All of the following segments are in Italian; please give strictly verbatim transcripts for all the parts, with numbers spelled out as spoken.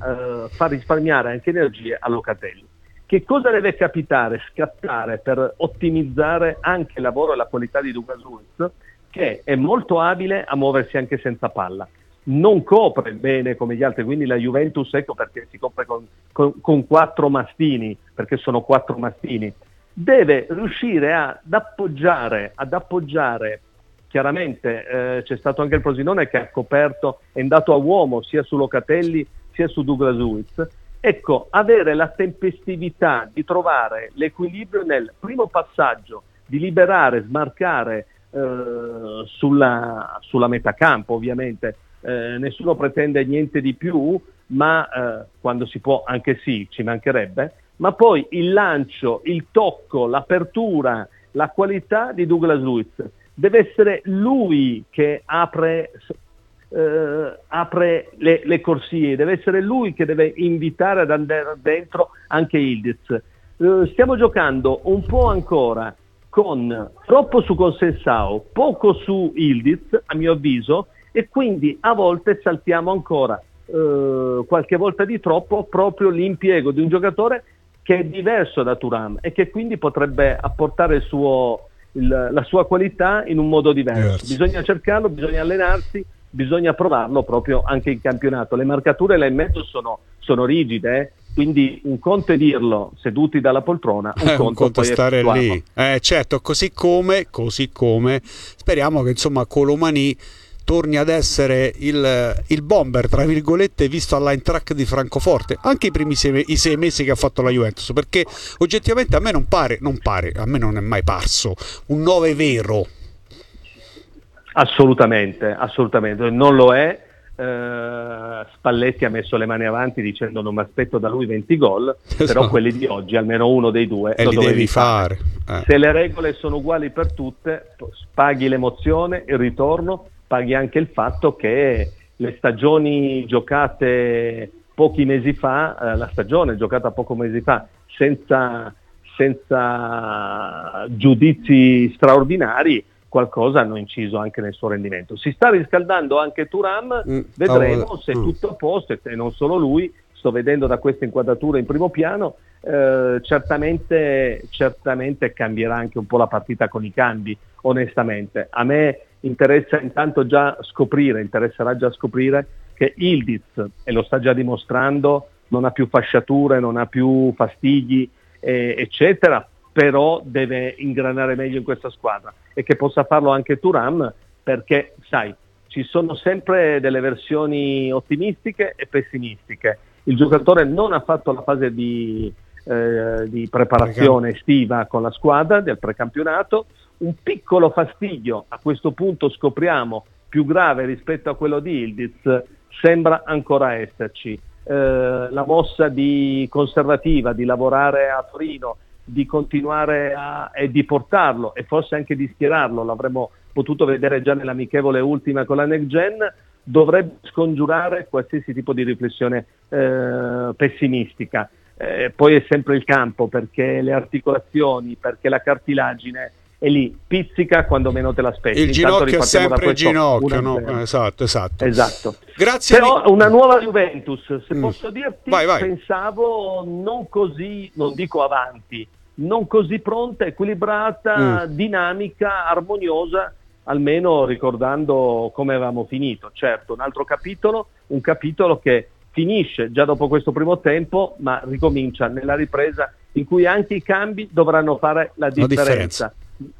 eh, far risparmiare anche energie a Locatelli. Che cosa deve capitare, scattare per ottimizzare anche il lavoro e la qualità di Douglas Luiz, che è molto abile a muoversi anche senza palla, non copre bene come gli altri, quindi la Juventus, ecco perché si copre con, con, con quattro mastini, perché sono quattro mastini, deve riuscire ad appoggiare, ad appoggiare chiaramente eh, c'è stato anche il Frosinone che ha coperto, è andato a uomo sia su Locatelli sia su Douglas Luiz, ecco, avere la tempestività di trovare l'equilibrio nel primo passaggio, di liberare, smarcare eh, sulla, sulla metà campo ovviamente. Eh, nessuno pretende niente di più, ma eh, quando si può anche sì, ci mancherebbe, ma poi il lancio, il tocco, l'apertura, la qualità di Douglas Luiz, deve essere lui che apre, eh, apre le, le corsie, deve essere lui che deve invitare ad andare dentro anche Yildiz. Eh, stiamo giocando un po' ancora con troppo su Consensao, poco su Yildiz a mio avviso, e quindi a volte saltiamo ancora eh, qualche volta di troppo proprio l'impiego di un giocatore che è diverso da Thuram e che quindi potrebbe apportare il suo, il, la sua qualità in un modo diverso. Yes. Bisogna cercarlo, bisogna allenarsi, bisogna provarlo proprio anche in campionato. Le marcature là in mezzo sono, sono rigide, eh? Quindi un conto è dirlo seduti dalla poltrona, un, eh, conto, un conto poi stare lì. Eh, certo, così come, così come speriamo che insomma Colomani torni ad essere il, il bomber, tra virgolette, visto all'Eintracht di Francoforte, anche i primi sei, i sei mesi che ha fatto la Juventus, perché oggettivamente a me non pare, non pare, a me non è mai parso un nove vero. Assolutamente, assolutamente, non lo è. Uh, Spalletti ha messo le mani avanti dicendo non mi aspetto da lui venti gol, esatto. Però quelli di oggi almeno uno dei due e lo li dovevi devi fare, fare. Eh. Se le regole sono uguali per tutte, paghi l'emozione, il ritorno, paghi anche il fatto che le stagioni giocate pochi mesi fa, eh, la stagione giocata pochi mesi fa senza, senza giudizi straordinari, qualcosa hanno inciso anche nel suo rendimento. Si sta riscaldando anche Thuram, mm, vedremo oh, se è tutto a posto, e non solo lui, sto vedendo da questa inquadratura in primo piano, eh, certamente, certamente cambierà anche un po' la partita con i cambi, onestamente. A me interessa intanto già scoprire, interesserà già scoprire che Yildiz, e lo sta già dimostrando, non ha più fasciature, non ha più fastidi, eh, eccetera, però deve ingranare meglio in questa squadra, e che possa farlo anche Thuram, perché sai, ci sono sempre delle versioni ottimistiche e pessimistiche. Il giocatore non ha fatto la fase di, eh, di preparazione estiva con la squadra del precampionato. Un piccolo fastidio, a questo punto scopriamo, più grave rispetto a quello di Yildiz, sembra ancora esserci. Eh, la mossa di conservativa di lavorare a Torino, di continuare a, e di portarlo e forse anche di schierarlo, l'avremmo potuto vedere già nell'amichevole ultima con la Next Gen, dovrebbe scongiurare qualsiasi tipo di riflessione eh, pessimistica. Eh, poi è sempre il campo, perché le articolazioni, perché la cartilagine è lì, pizzica quando meno te l'aspetti. Il Intanto ginocchio è sempre il ginocchio, no? Esatto, esatto. Esatto. Grazie. Però a... una nuova Juventus, se mm. posso dirti, vai, vai. Pensavo non così, non dico avanti, non così pronta, equilibrata, mm. dinamica, armoniosa, almeno ricordando come avevamo finito. Certo, un altro capitolo, un capitolo che finisce già dopo questo primo tempo, ma ricomincia nella ripresa, in cui anche i cambi dovranno fare la differenza. La differenza.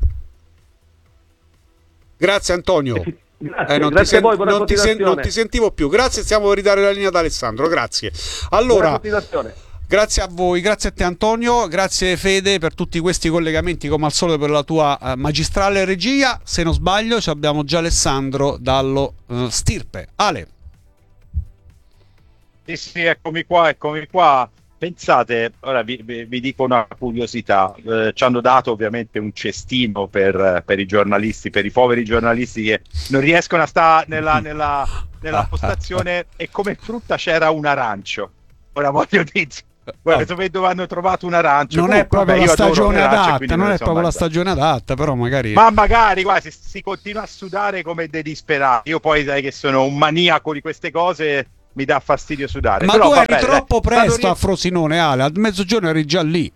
Grazie Antonio. Grazie, eh, non, grazie ti a voi, buona non, ti sen- non ti sentivo più. Grazie, stiamo a ridare la linea ad Alessandro. Grazie. Allora, grazie a voi, grazie a te Antonio, grazie Fede per tutti questi collegamenti, come al solito per la tua uh, magistrale regia. Se non sbaglio abbiamo già Alessandro dallo uh, Stirpe. Ale. Sì, sì, eccomi qua, eccomi qua. Pensate, ora vi, vi dico una curiosità, eh, ci hanno dato ovviamente un cestino per, per i giornalisti, per i poveri giornalisti che non riescono a stare nella, nella, nella postazione, e come frutta c'era un arancio. Ora voglio dire, guarda, oh. dove hanno trovato un arancio. Non Comunque, è proprio vabbè, la stagione arancio, adatta, non è proprio la stagione adatta, però magari... Ma magari, guarda, si, si continua a sudare come dei disperati. Io poi sai che sono un maniaco di queste cose, mi dà fastidio sudare. Ma Però, tu eri vabbè, troppo dai, presto stato... a Frosinone, Ale, a mezzogiorno eri già lì.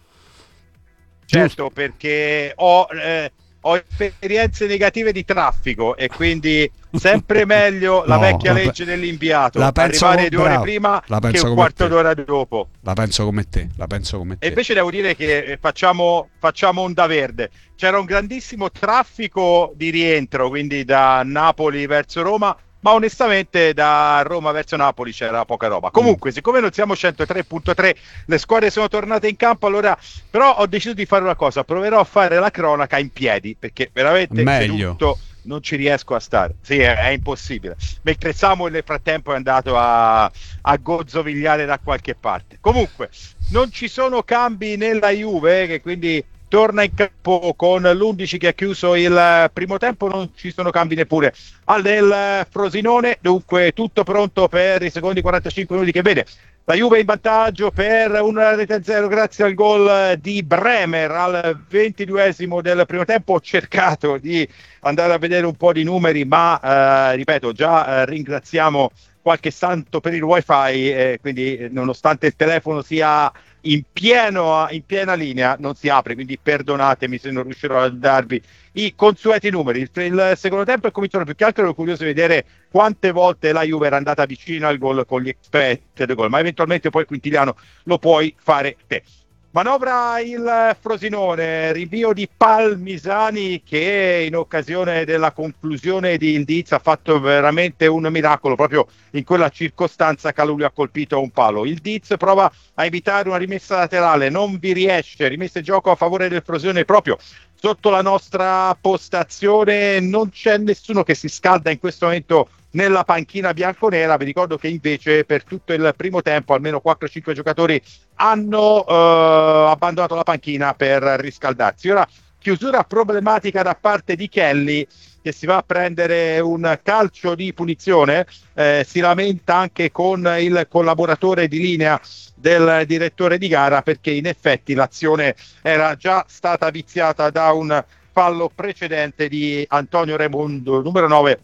Certo, perché ho, eh, ho esperienze negative di traffico e quindi sempre meglio la No, vecchia la pe- legge dell'inviato, la penso arrivare co- due ore bravo, prima la che penso un come quarto te. d'ora dopo. La penso come te, la penso come te. E invece devo dire che eh, facciamo, facciamo onda verde. C'era un grandissimo traffico di rientro, quindi da Napoli verso Roma, ma onestamente da Roma verso Napoli c'era poca roba. Comunque, mm. siccome non siamo centotré virgola tre, le squadre sono tornate in campo, allora però ho deciso di fare una cosa, proverò a fare la cronaca in piedi, perché veramente meglio seduto non ci riesco a stare. Sì, è, è impossibile. Mentre Samuel nel frattempo è andato a, a gozzovigliare da qualche parte. Comunque, non ci sono cambi nella Juve, che quindi torna in campo con l'undici che ha chiuso il primo tempo, non ci sono cambi neppure al del Frosinone, dunque tutto pronto per i secondi quarantacinque minuti che vede la Juve in vantaggio per una rete a zero grazie al gol di Bremer al ventiduesimo del primo tempo. Ho cercato di andare a vedere un po' di numeri, ma eh, ripeto, già eh, ringraziamo qualche santo per il wifi, eh, quindi eh, nonostante il telefono sia in, pieno, in piena linea non si apre, quindi perdonatemi se non riuscirò a darvi i consueti numeri. Il, il secondo tempo è cominciato, più che altro ero curioso di vedere quante volte la Juve era andata vicino al gol con gli expected goal, ma eventualmente poi Quintiliano lo puoi fare te. Manovra il Frosinone, rinvio di Palmisani che in occasione della conclusione di Ildiz ha fatto veramente un miracolo, proprio in quella circostanza Calulu ha colpito un palo. Ildiz prova a evitare una rimessa laterale, non vi riesce, rimessa in gioco a favore del Frosinone proprio sotto la nostra postazione, non c'è nessuno che si scalda in questo momento nella panchina bianconera. Vi ricordo che invece per tutto il primo tempo almeno quattro cinque giocatori hanno eh, abbandonato la panchina per riscaldarsi. Ora chiusura problematica da parte di Kelly, che si va a prendere un calcio di punizione, eh, si lamenta anche con il collaboratore di linea del direttore di gara, perché in effetti l'azione era già stata viziata da un fallo precedente di Antonio Raimondo, numero nove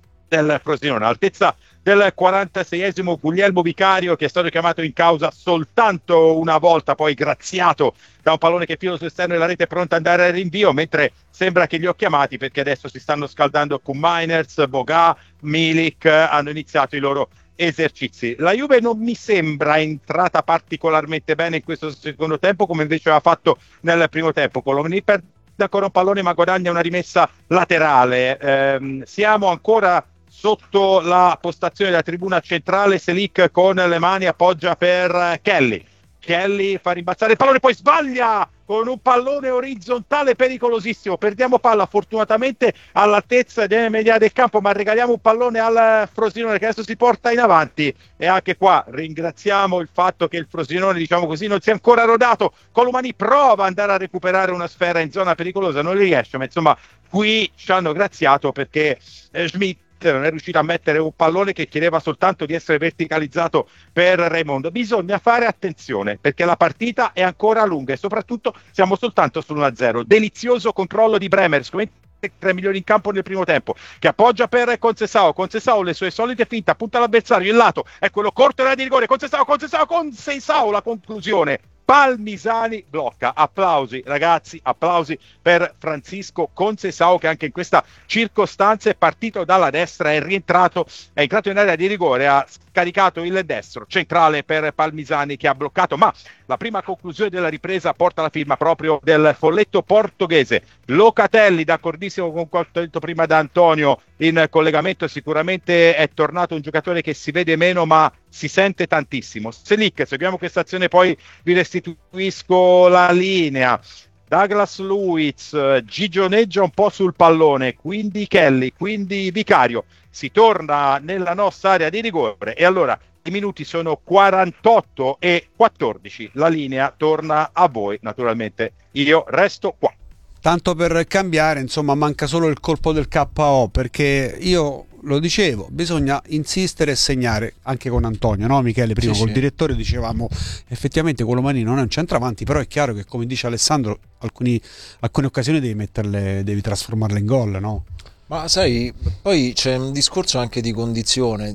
del Frosinone. All'altezza del quarantaseiesimo Guglielmo Vicario, che è stato chiamato in causa soltanto una volta, poi graziato da un pallone che filo sull'esterno della rete pronta ad andare al rinvio, mentre sembra che li ho chiamati perché adesso si stanno scaldando con Miners, Boga, Milik, hanno iniziato i loro esercizi. La Juve non mi sembra entrata particolarmente bene in questo secondo tempo, come invece aveva fatto nel primo tempo. Colomani perde ancora un pallone ma guadagna una rimessa laterale. Eh, siamo ancora sotto la postazione della tribuna centrale. Selic con le mani appoggia per Kelly. Kelly fa rimbalzare il pallone, poi sbaglia con un pallone orizzontale pericolosissimo. Perdiamo palla fortunatamente all'altezza delle media del campo, ma regaliamo un pallone al Frosinone che adesso si porta in avanti. E anche qua ringraziamo il fatto che il Frosinone, diciamo così, non si è ancora rodato. Colomani prova ad andare a recuperare una sfera in zona pericolosa, non riesce, ma insomma qui ci hanno graziato perché eh, Schmidt non è riuscito a mettere un pallone che chiedeva soltanto di essere verticalizzato per Raimondo. Bisogna fare attenzione perché la partita è ancora lunga e soprattutto siamo soltanto sull'uno a zero. Delizioso controllo di Bremer, tre milioni in campo nel primo tempo, che appoggia per Conceição. Conceição le sue solite finte, appunta l'avversario, il lato è quello corto della di rigore. Conceição, Conceição, Conceição, la conclusione. Palmisani blocca. Applausi ragazzi, applausi per Francisco Conceição, che anche in questa circostanza è partito dalla destra, è rientrato, è entrato in area di rigore, ha scaricato il destro centrale per Palmisani che ha bloccato, ma la prima conclusione della ripresa porta la firma proprio del folletto portoghese. Locatelli, d'accordissimo con quanto detto prima da Antonio in collegamento, sicuramente è tornato un giocatore che si vede meno ma si sente tantissimo. Selic, seguiamo questa azione, poi vi restituisco la linea. Douglas Luiz gigioneggia un po' sul pallone, quindi Kelly, quindi Vicario. Si torna nella nostra area di rigore e allora i minuti sono quarantotto e quattordici. La linea torna a voi, naturalmente io resto qua. Tanto per cambiare, insomma, manca solo il colpo del K O, perché io lo dicevo, bisogna insistere e segnare anche con Antonio, no Michele? Prima sì, col sì. direttore dicevamo effettivamente Colomani non è un centravanti, però è chiaro che, come dice Alessandro, alcuni, alcune occasioni devi metterle, devi trasformarle in gol, no? Ma sai, poi c'è un discorso anche di condizione.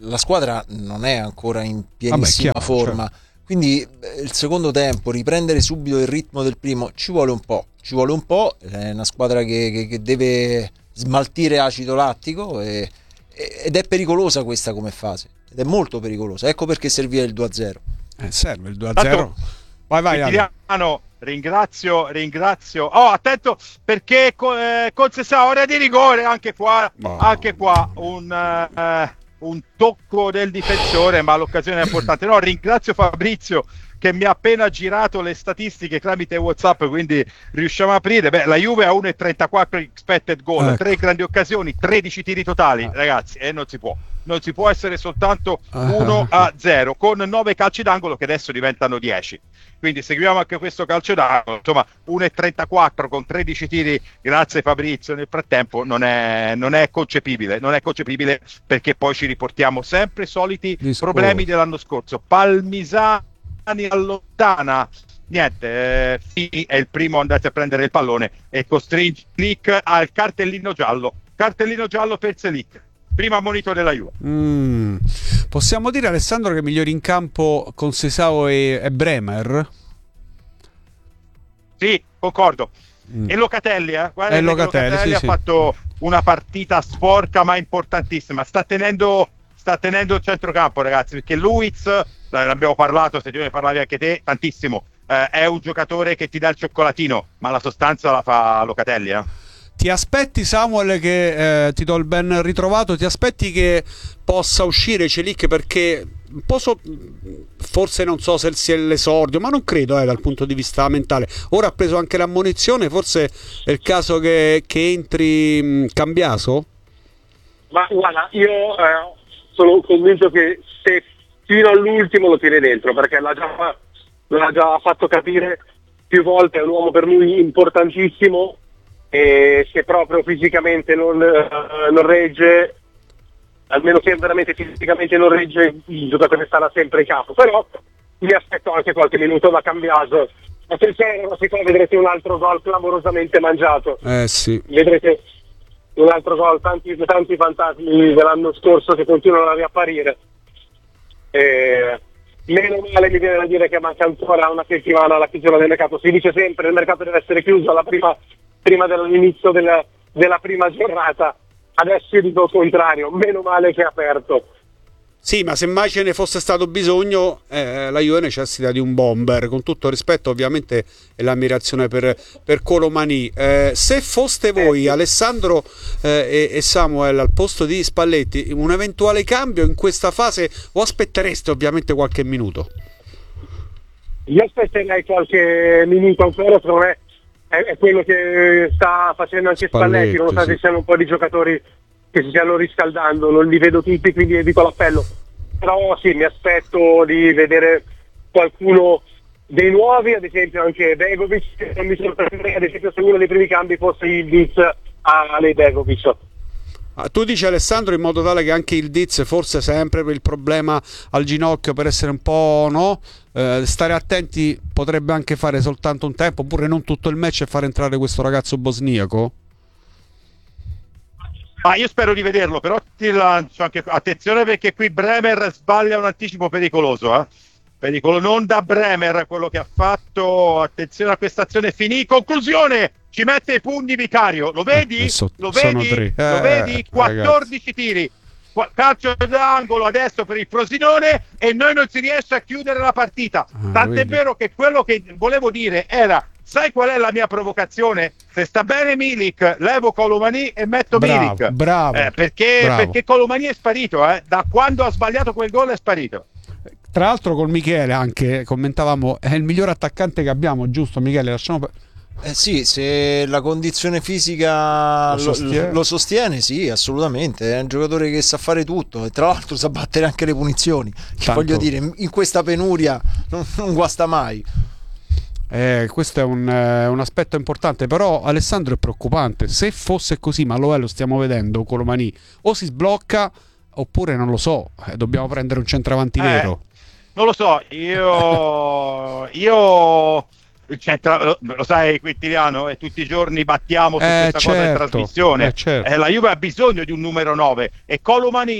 la squadra non è ancora in pienissima Vabbè, chiaro, forma, certo. Quindi il secondo tempo, riprendere subito il ritmo del primo, ci vuole un po', ci vuole un po', è una squadra che, che, che deve smaltire acido lattico e, ed è pericolosa questa come fase, ed è molto pericolosa, ecco perché serviva il due a zero. Eh, serve il due a zero. Vai vai Italiano, ringrazio, ringrazio. Oh, attento perché eh, concessa ora di rigore anche qua, oh. anche qua un uh, un tocco del difensore, ma l'occasione è importante. No, ringrazio Fabrizio che mi ha appena girato le statistiche tramite WhatsApp, quindi riusciamo a aprire. Beh, la Juve ha uno virgola trentaquattro expected goal, ecco. tre grandi occasioni, tredici tiri totali, ragazzi, e eh, non si può. Non si può essere soltanto uno a zero con nove calci d'angolo che adesso diventano dieci. Quindi seguiamo anche questo calcio d'angolo, insomma uno virgola trentaquattro con tredici tiri, grazie Fabrizio, nel frattempo non è, non è concepibile, non è concepibile perché poi ci riportiamo sempre i soliti Discorso. problemi dell'anno scorso. Palmisani allontana, niente, eh, è il primo ad andare a prendere il pallone e costringe Selic al cartellino giallo, cartellino giallo per Selic. Prima monito della Juve. Mm. Possiamo dire, Alessandro, che migliori in campo con Sesao e, e Bremer? Sì, concordo. Mm. E Locatelli, eh? Guarda, e Locatelli, Locatelli sì, ha sì. fatto una partita sporca ma importantissima. Sta tenendo, sta tenendo il centrocampo, ragazzi, perché Luiz, ne abbiamo parlato, se tu ne parlavi anche te, tantissimo. Eh, è un giocatore che ti dà il cioccolatino, ma la sostanza la fa Locatelli, eh? Ti aspetti, Samuel, che eh, ti do il ben ritrovato, ti aspetti che possa uscire Celic, perché un po' so, forse non so se sia l'esordio, ma non credo eh, dal punto di vista mentale. Ora ha preso anche l'ammonizione, forse è il caso che, che entri mh, Cambiaso? Ma guarda, io eh, sono convinto che se fino all'ultimo lo tiene dentro, perché l'ha già, l'ha già fatto capire più volte, è un uomo per lui importantissimo. E se proprio fisicamente non, uh, non regge, almeno se veramente fisicamente non regge, il giocatore starà sempre in campo. Però mi aspetto anche qualche minuto da Cambiaso. Attenzione, vedrete un altro gol clamorosamente mangiato. Eh sì. Vedrete un altro gol, tanti, tanti fantasmi dell'anno scorso che continuano a riapparire. E meno male mi viene da dire che manca ancora una settimana alla chiusura del mercato. Si dice sempre che il mercato deve essere chiuso alla prima prima dell'inizio della, della prima giornata, adesso io dico il contrario, meno male che è aperto. Sì, ma se mai ce ne fosse stato bisogno, eh, la Juve necessita di un bomber, con tutto rispetto ovviamente e l'ammirazione per, per Colomani. Eh, se foste voi, Alessandro eh, e, e Samuel, al posto di Spalletti, un eventuale cambio in questa fase, o aspettereste ovviamente qualche minuto? Io aspetterei qualche minuto ancora, secondo me è quello che sta facendo anche Spalletti, Spalletti nonostante sì. ci siano un po' di giocatori che si stiano riscaldando, non li vedo tutti, quindi dico l'appello. Però sì, mi aspetto di vedere qualcuno dei nuovi, ad esempio anche Begovic, non mi sorprenderei ad esempio se uno dei primi cambi fosse il Diz a lei Begovic. Ah, tu dici, Alessandro, in modo tale che anche il Diz, forse sempre per il problema al ginocchio, per essere un po', no? Eh, stare attenti, potrebbe anche fare soltanto un tempo, oppure non tutto il match, e far entrare questo ragazzo bosniaco? Ah, io spero di vederlo, però ti lancio anche attenzione, perché qui Bremer sbaglia un anticipo pericoloso, eh? Pericolo non da Bremer quello che ha fatto. Attenzione a questa azione, finì, conclusione, ci mette i pugni Vicario, lo vedi? So, lo vedi? Eh, lo vedi? quattordici ragazzi. Tiri, calcio d'angolo adesso per il Frosinone e noi non si riesce a chiudere la partita. Ah, tant'è vedi. Vero che quello che volevo dire era: sai qual è la mia provocazione? Se sta bene Milik, levo Colomani e metto bravo, Milik. Bravo, eh, perché, bravo. perché Colomani è sparito, eh? Da quando ha sbagliato quel gol è sparito. Tra l'altro con Michele anche commentavamo, è il miglior attaccante che abbiamo, giusto Michele? Lasciamo per... Eh sì, se la condizione fisica lo sostiene. Lo, lo sostiene, sì, assolutamente. È un giocatore che sa fare tutto e tra l'altro sa battere anche le punizioni. Tanto... Voglio dire, in questa penuria non, non guasta mai. Eh, questo è un, eh, un aspetto importante, però Alessandro è preoccupante. Se fosse così, ma lo è, lo stiamo vedendo, Colomani o si sblocca oppure non lo so, eh, dobbiamo prendere un centravanti eh, vero. Non lo so, io io centra, lo, lo sai Quintiliano, e tutti i giorni battiamo su eh, questa certo, cosa in trasmissione. Eh, certo. eh, la Juve ha bisogno di un numero nove e Colomani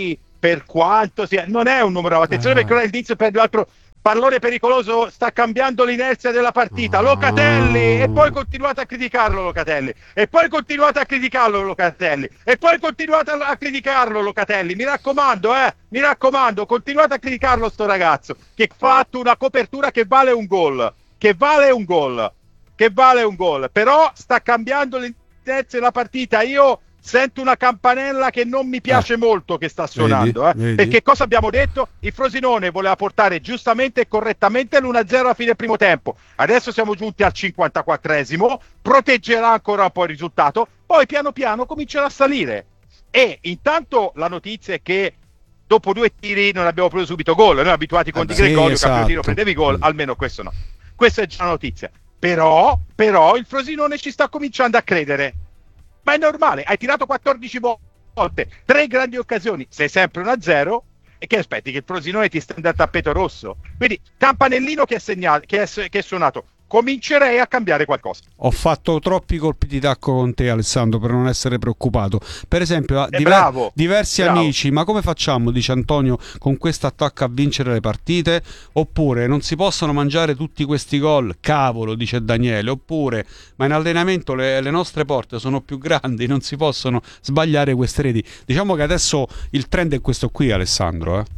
per quanto sia, non è un numero, attenzione, ah. perché ora il Diz per l'altro pallone pericoloso, sta cambiando l'inerzia della partita, Locatelli, e poi continuate a criticarlo Locatelli, e poi continuate a criticarlo Locatelli, e poi continuate a criticarlo Locatelli, mi raccomando, eh, mi raccomando, continuate a criticarlo sto ragazzo, che ha fatto una copertura che vale un gol, che vale un gol, che vale un gol, però sta cambiando l'inerzia della partita, io sento una campanella che non mi piace eh. molto che sta suonando, vedi, eh. vedi. Perché cosa abbiamo detto? Il Frosinone voleva portare giustamente e correttamente l'uno a zero a fine primo tempo, adesso siamo giunti al cinquantaquattresimo, proteggerà ancora un po' il risultato, poi piano piano comincerà a salire, e intanto la notizia è che dopo due tiri non abbiamo preso subito gol, noi abituati con eh Di Gregorio, sì, esatto. Tiro prendevi gol, almeno questo no, questa è già la notizia, però, però il Frosinone ci sta cominciando a credere. Ma è normale, hai tirato quattordici volte, tre grandi occasioni, sei sempre uno a zero, e che aspetti che il Frosinone ti stenda a tappeto rosso? Quindi campanellino che è, segnato, che è, che è suonato, comincerei a cambiare qualcosa. Ho fatto troppi colpi di tacco con te, Alessandro, per non essere preoccupato. Per esempio, diver- bravo, diversi bravo. amici, ma come facciamo, dice Antonio, con questo attacco a vincere le partite? Oppure non si possono mangiare tutti questi gol? Cavolo, dice Daniele. Oppure, ma in allenamento le, le nostre porte sono più grandi, non si possono sbagliare queste reti. Diciamo che adesso il trend è questo qui, Alessandro. Eh?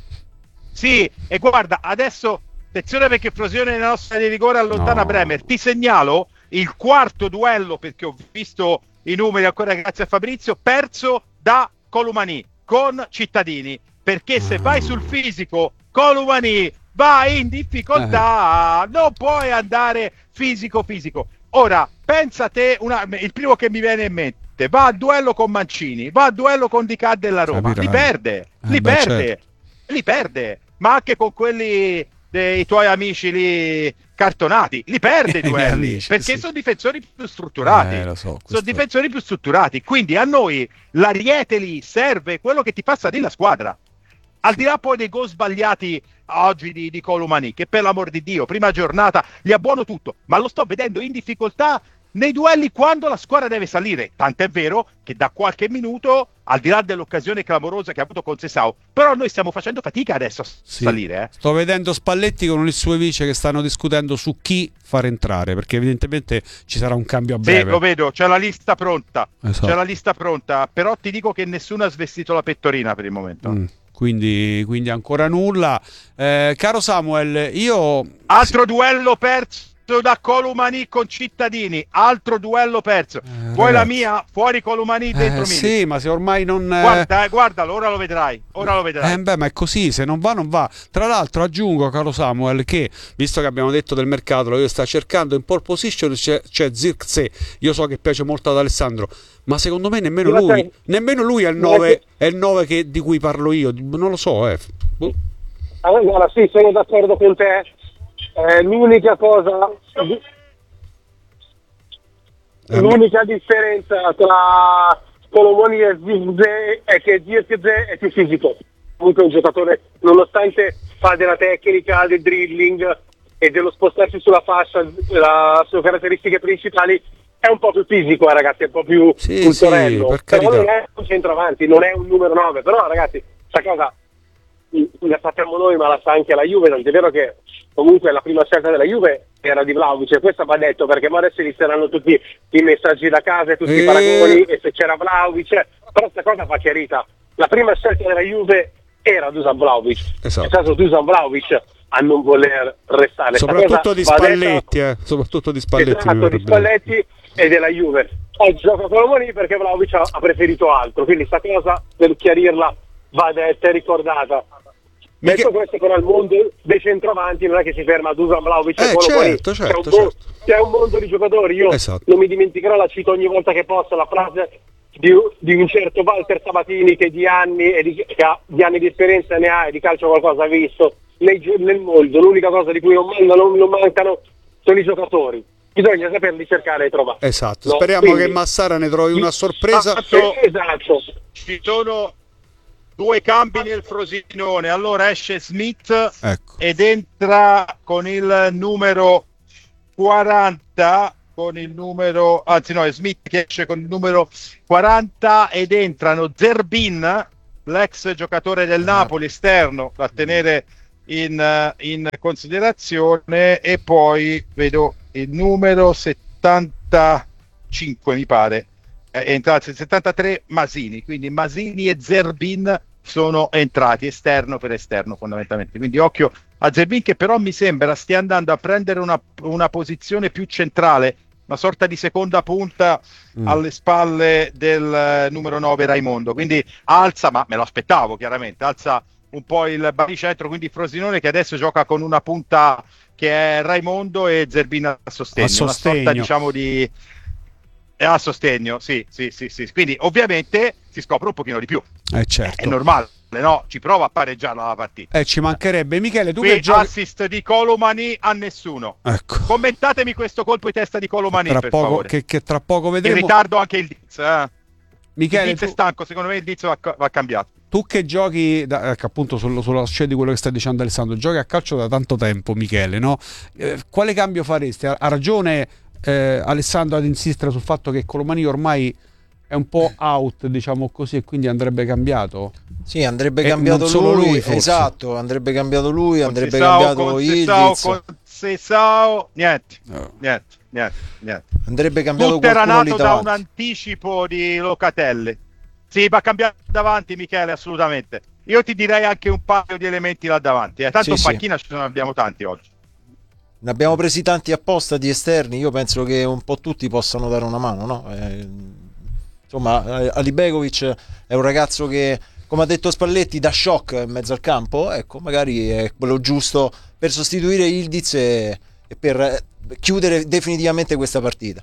Sì, e guarda, adesso... attenzione perché Frosinone nella nostra di rigore allontana no. Bremer. Ti segnalo il quarto duello, perché ho visto i numeri ancora grazie a Fabrizio, perso da Colomani con Cittadini, perché se vai sul fisico Colomani va in difficoltà, eh. non puoi andare fisico fisico. Ora pensa te, una, il primo che mi viene in mente, va a duello con Mancini, va a duello con Di Ca della Roma, Capirai. li perde, eh, li beh, perde, certo. li perde, ma anche con quelli dei tuoi amici lì cartonati, li perde i duelli amici, perché sì. sono difensori più strutturati, eh, so, sono difensori più strutturati, quindi a noi l'ariete lì serve quello che ti fa salire la squadra, al di là poi dei gol sbagliati oggi di, di Colomani, che per l'amor di Dio prima giornata gli abbuono tutto, ma lo sto vedendo in difficoltà nei duelli quando la squadra deve salire, tant'è vero che da qualche minuto, al di là dell'occasione clamorosa che ha avuto con Sessao, però noi stiamo facendo fatica adesso a sì. salire. Eh. Sto vedendo Spalletti con il suo vice che stanno discutendo su chi far entrare, perché evidentemente ci sarà un cambio a breve. Sì, lo vedo, c'è la lista pronta, esatto. c'è la lista pronta, però ti dico che nessuno ha svestito la pettorina per il momento. Mm. Quindi, quindi ancora nulla. Eh, caro Samuel, io... Altro duello perso da Colomani con Cittadini, altro duello perso. Eh, Vuoi ragazzi. la mia? Fuori Colomani, dentro eh, Mini. Sì, ma se ormai non... Guarda, eh, guardalo, ora lo vedrai. Ora lo vedrai. Eh, beh, ma è così, se non va, non va. Tra l'altro aggiungo, caro Samuel, che, visto che abbiamo detto del mercato, io sto cercando in pole position, c'è, c'è Zirkzee. Io so che piace molto ad Alessandro, ma secondo me nemmeno lui, sei... nemmeno lui è il nove, è il nove che, di cui parlo io. Non lo so, eh. Allora, sì, sono d'accordo con te. Eh, l'unica cosa, l'unica differenza tra Colomani e Zirkzee è che Zirkzee è più fisico, comunque è un giocatore, nonostante fa della tecnica, del dribbling e dello spostarsi sulla fascia, le sue caratteristiche principali, è un po' più fisico, eh, ragazzi, è un po' più sì, culturello, sì, per però non è un centravanti, non è un numero nove, però ragazzi, sta cosa la sappiamo noi, ma la sa anche la Juve, non è vero che comunque la prima scelta della Juve era di Vlahovic, e questo va detto perché ora adesso inizieranno tutti i messaggi da casa e tutti e... i paragoni, e se c'era Vlahovic, però questa cosa va chiarita, la prima scelta della Juve era Dusan Vlahovic, esatto. È stato Dusan Vlahovic a non voler restare, soprattutto di Spalletti, eh. soprattutto di Spalletti, esatto, di Spalletti e della Juve. Oggi gioca Colomani perché Vlahovic ha, ha preferito altro, quindi sta cosa per chiarirla va detta e ricordata. Detto che... questo, però il mondo dei centravanti non è che si ferma a Dusan Vlahovic, eh, certo, certo, c'è, un certo. mo- c'è un mondo di giocatori. Io esatto. non mi dimenticherò, la cito ogni volta che posso, la frase di, di un certo Walter Sabatini che di anni e di, che ha, di anni di esperienza ne ha e di calcio qualcosa ha visto nel, nel mondo. L'unica cosa di cui non mancano, non mancano sono i giocatori. Bisogna saperli cercare e trovare. Esatto, no? Speriamo Quindi, che Massara ne trovi una sorpresa. Esatto, esatto. Ci sono due cambi nel Frosinone, allora esce Smith, ecco. ed entra con il numero quaranta, con il numero, anzi no, è Smith che esce con il numero quaranta ed entrano Zerbin, l'ex giocatore del Napoli esterno da tenere in, in considerazione, e poi vedo il numero settantacinque mi pare è entrato il settantatré, Masini, quindi Masini e Zerbin sono entrati esterno per esterno fondamentalmente, quindi occhio a Zerbin, che però mi sembra stia andando a prendere una, una posizione più centrale, una sorta di seconda punta mm. alle spalle del numero nove Raimondo, quindi alza, ma me lo aspettavo chiaramente, alza un po' il baricentro, quindi Frosinone che adesso gioca con una punta che è Raimondo e Zerbin a sostegno, a sostegno. Una sorta diciamo di a sostegno, sì, sì, sì, sì, quindi ovviamente si scopre un pochino di più, eh certo. È normale, no? Ci prova a pareggiarla la partita. Eh, ci mancherebbe. Michele, tu qui che giochi... assist di Colomani a nessuno. Ecco. Commentatemi questo colpo di testa di Colomani, tra per poco, favore. Che, che tra poco vedremo. In ritardo anche il Diz, eh. Michele, il Diz tu... è stanco, secondo me il Diz va, va cambiato. Tu che giochi, da, ecco, appunto sullo, sulla scia di quello che stai dicendo Alessandro, giochi a calcio da tanto tempo, Michele, no? Eh, quale cambio faresti? Ha, ha ragione eh, Alessandro ad insistere sul fatto che Colomani ormai è un po' out, diciamo così, e quindi andrebbe cambiato? Sì, andrebbe e cambiato solo lui, lui forse. Esatto, andrebbe cambiato lui, andrebbe Sesao, cambiato Ildiz. Con Sesao, niente, no. niente, niente, niente. Andrebbe cambiato Tutto era qualcuno lì nato da un davanti. anticipo di Locatelli. Sì, va cambiato davanti, Michele, assolutamente. Io ti direi anche un paio di elementi là davanti. Eh. Tanto Sì, in panchina sì. Ce ne abbiamo tanti oggi. Ne abbiamo presi tanti apposta di esterni. Io penso che un po' tutti possano dare una mano, no? Eh, insomma, Alibegovic è un ragazzo che, come ha detto Spalletti, dà shock in mezzo al campo. Ecco, magari è quello giusto per sostituire Ildiz e, e per chiudere definitivamente questa partita.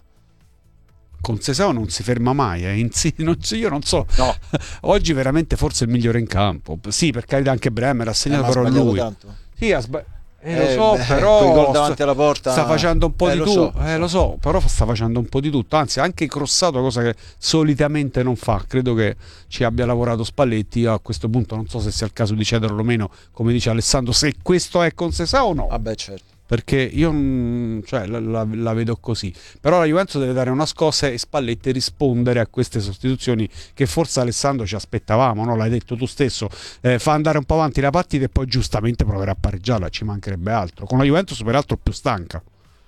Con Sesao non si ferma mai, eh. In sì, non, io non so, no. Oggi veramente forse è il migliore in campo. Sì, per carità anche Bremer ha segnato, eh, però lui tanto. Sì, ha sbagliato. Eh, eh, lo so, beh, però davanti alla porta sta facendo un po' eh, di lo tutto, so, eh, lo so, però sta facendo un po' di tutto, anzi anche crossato, cosa che solitamente non fa. Credo che ci abbia lavorato Spalletti. A questo punto non so se sia il caso di cederlo o meno, come dice Alessandro, se questo è con Sesao o no. Ah beh, certo. Perché io cioè, la, la, la vedo così. Però la Juventus deve dare una scossa e Spalletti rispondere a queste sostituzioni che forse, Alessandro, ci aspettavamo, no? L'hai detto tu stesso, eh, fa andare un po' avanti la partita e poi giustamente proverà a pareggiarla, ci mancherebbe altro, con la Juventus peraltro più stanca.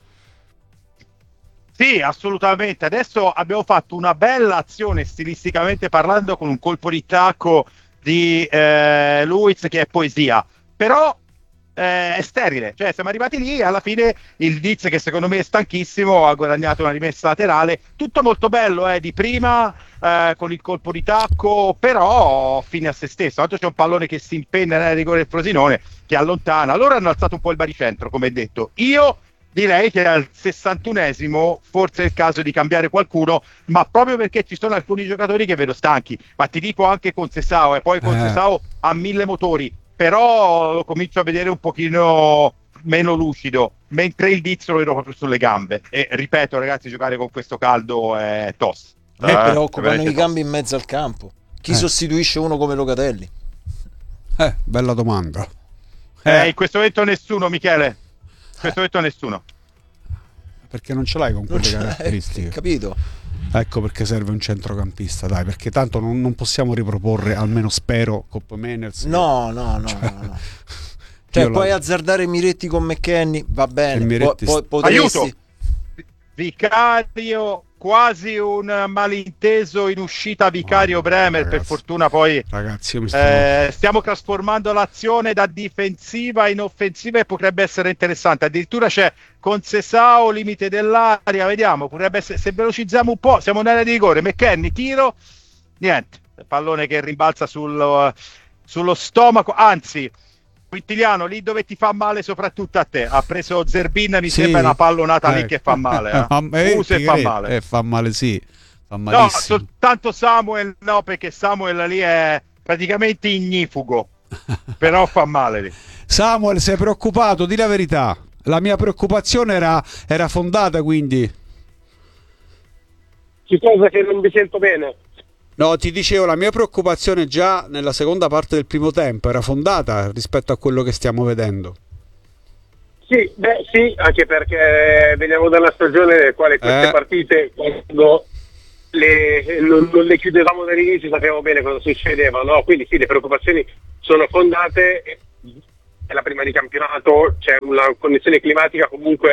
Sì, assolutamente. Adesso abbiamo fatto una bella azione stilisticamente parlando, con un colpo di tacco di eh, Luiz che è poesia, però Eh, è sterile, cioè siamo arrivati lì e alla fine il Diz, che secondo me è stanchissimo, ha guadagnato una rimessa laterale, tutto molto bello eh, di prima eh, con il colpo di tacco, però fine a se stesso. Tanto c'è un pallone che si impenna nel rigore del Frosinone che allontana, loro hanno alzato un po' il baricentro, come detto. Io direi che al sessantunesimo forse è il caso di cambiare qualcuno, ma proprio perché ci sono alcuni giocatori che vedo stanchi, ma ti dico anche con Sesao, e poi con eh. Sesao ha mille motori, però lo comincio a vedere un pochino meno lucido, mentre il Diz lo vedo proprio sulle gambe. E ripeto, ragazzi, giocare con questo caldo è tosto. Eh, eh, preoccupano i cambi in mezzo al campo. Chi eh. sostituisce uno come Locatelli? Eh, bella domanda. Eh, Eh, in questo momento nessuno, Michele. In questo momento nessuno. perché non ce l'hai con quelle caratteristiche. Capito? Ecco perché serve un centrocampista, dai, perché tanto non, non possiamo riproporre, almeno spero, Cop Meiners. No, no, no, cioè, no, no. Cioè, puoi la... azzardare Miretti con McKennie, va bene. Miretti... Po- po- potresti... Aiuto! Vicario, quasi un malinteso in uscita Vicario Mamma, Bremer, ragazzi. per fortuna poi Ragazzi, io mi sto... eh, stiamo trasformando l'azione da difensiva in offensiva e potrebbe essere interessante. Addirittura c'è con Sesao limite dell'aria, vediamo, potrebbe essere, se velocizziamo un po', siamo nell'area di rigore, McKennie tiro, niente, pallone che rimbalza sul, sullo stomaco, anzi Quintiliano, lì dove ti fa male soprattutto a te, ha preso Zerbin, mi sì, sembra una pallonata eh, lì che fa male, eh. eh, Usa e fa male. Eh, fa male, sì, fa No, malissimo. soltanto Samuel no, perché Samuel lì è praticamente ignifugo, però fa male lì. Samuel, sei preoccupato? Di la verità. La mia preoccupazione era, era fondata, quindi... Che cosa, che non vi sento bene? No, ti dicevo, la mia preoccupazione già nella seconda parte del primo tempo era fondata rispetto a quello che stiamo vedendo. Sì, beh sì, anche perché veniamo da una stagione nelle quali queste Eh. partite, quando le, non, non le chiudevamo dall'inizio, sappiamo bene cosa succedeva, no? Quindi sì, le preoccupazioni sono fondate, è la prima di campionato, c'è una condizione climatica comunque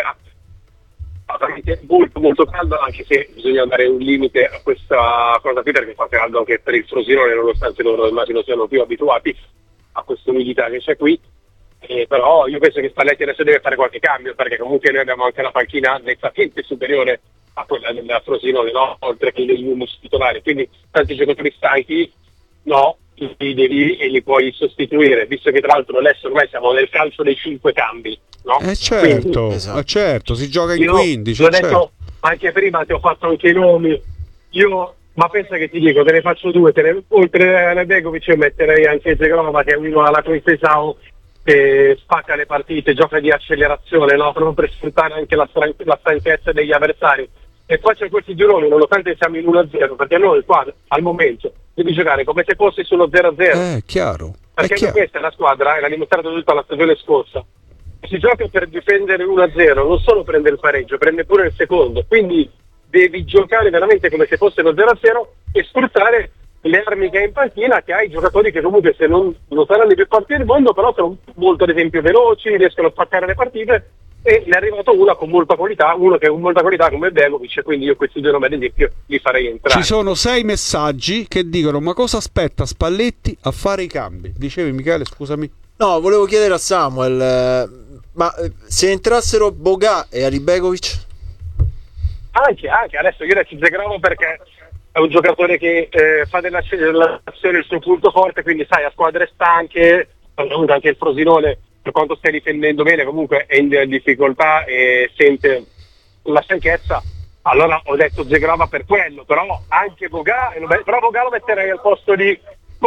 molto molto calda, anche se bisogna dare un limite a questa cosa qui, perché fa caldo anche per il Frosinone, nonostante loro immagino siano più abituati a questa umidità che c'è qui. Eh, però io penso che Spalletti adesso deve fare qualche cambio, perché comunque noi abbiamo anche la panchina nettamente superiore a quella del Frosinone, no? Oltre che degli unici titolari, quindi tanti giocatori stanchi, no, li devi e li puoi sostituire, visto che tra l'altro adesso ormai siamo nel calcio dei cinque cambi, no? Eh certo, Quindi, esatto. eh certo, si gioca in io, quindici. l'ho certo. detto anche prima, ti ho fatto anche i nomi, io, ma pensa che ti dico, te ne faccio due, te ne, oltre a Nedegovic io metterei anche Zegrova, che è uno alla Coistesao, che spacca le partite, gioca di accelerazione, no? Proprio per sfruttare anche la, stran- la stanchezza degli avversari. E poi c'è questi gironi, nonostante siamo in uno a zero, perché noi qua al momento devi giocare come se fossi sullo zero a zero. Eh, chiaro. Perché è chiaro. questa è la squadra, e l'ha dimostrato tutta la stagione scorsa. Si gioca per difendere uno a zero, non solo prende il pareggio, prende pure il secondo. Quindi devi giocare veramente come se fosse lo zero a zero e sfruttare le armi che hai in panchina, che hai giocatori che comunque se non, non saranno i più forti del mondo, però sono molto ad esempio veloci, riescono a spaccare le partite, e ne è arrivato una con molta qualità, uno che ha molta qualità come Begovic, quindi io questi due nomi ad esempio li farei entrare. Ci sono sei messaggi che dicono: ma cosa aspetta Spalletti a fare i cambi? Dicevi Michele, scusami. No, volevo chiedere a Samuel, eh, ma eh, se entrassero Boga e Ari Begovic? Anche, anche, adesso io adesso Zegravo perché è un giocatore che eh, fa dell'accelerazione il suo punto forte, quindi sai, a squadre stanche, anche il Frosinone, per quanto stia difendendo bene, comunque è in difficoltà e sente la stanchezza. Allora ho detto Zegrava per quello, però anche Boga, però Boga lo metterei al posto di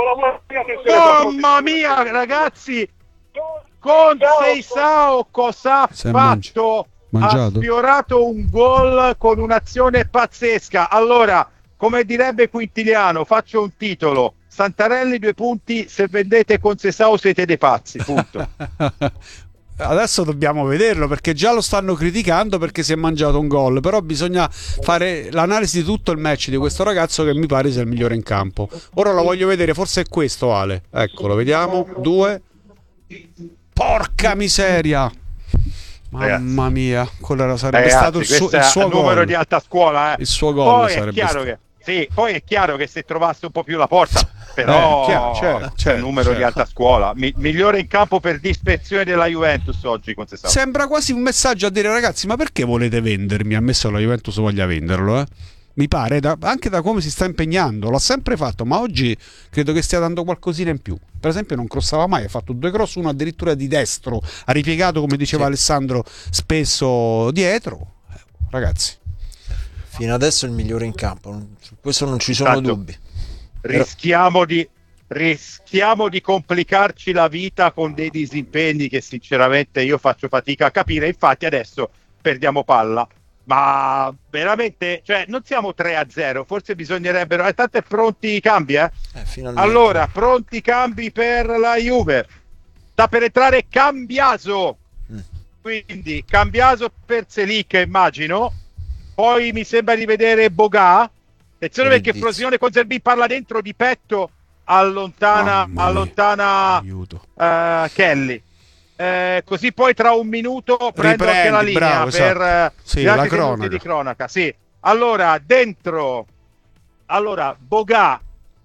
mamma mia ragazzi, con Seisao cosa ha Si è fatto? mangiato? Ha sfiorato un gol con un'azione pazzesca. Allora, come direbbe Quintiliano, faccio un titolo: Santarelli due punti, se vendete con Seisao siete dei pazzi, punto. Adesso dobbiamo vederlo, perché già lo stanno criticando perché si è mangiato un gol, però bisogna fare l'analisi di tutto il match di questo ragazzo, che mi pare sia il migliore in campo. Ora lo voglio vedere, forse è questo, Ale. Eccolo, vediamo. Due. Porca miseria, mamma mia, quello era, sarebbe Ragazzi, stato il suo, il suo è un numero gol. di alta scuola, eh. Il suo gol poi sarebbe è chiaro stato. che sì, poi è chiaro che se trovasse un po' più la porta, però Eh, chiaro, certo, è certo, un numero certo. di alta scuola. Mi- migliore in campo per dispezione della Juventus oggi con Seisao. Sembra quasi un messaggio a dire: ragazzi, ma perché volete vendermi? Ammesso che la Juventus voglia venderlo, eh? Mi pare, da- anche da come si sta impegnando, l'ha sempre fatto, ma oggi credo che stia dando qualcosina in più. Per esempio non crossava mai, ha fatto due cross, uno addirittura di destro, ha ripiegato, come diceva Sì. Alessandro, spesso dietro. Eh, ragazzi, Fino adesso è il migliore in campo, non- su questo non ci sono Tanto, dubbi. rischiamo di rischiamo di complicarci la vita con dei disimpegni che sinceramente io faccio fatica a capire. Infatti adesso perdiamo palla, ma veramente, cioè, non siamo tre a zero, forse bisognerebbero eh, tanto è pronti i cambi, eh? Eh, finalmente. Allora, pronti i cambi per la Juve. Sta per entrare Cambiaso. Mm. Quindi Cambiaso per Selic, immagino. Poi mi sembra di vedere Boga. Attenzione perché Bellissimo. Frosinone con Zerbi parla dentro di petto, allontana, Mamma mia. allontana aiuto. eh, Kelly. Eh, così poi tra un minuto prendo anche la Riprendi, linea bravo, per esatto. eh, Sì, gli la altri minuti cronaca. di cronaca. Sì. Allora, dentro, allora Boga,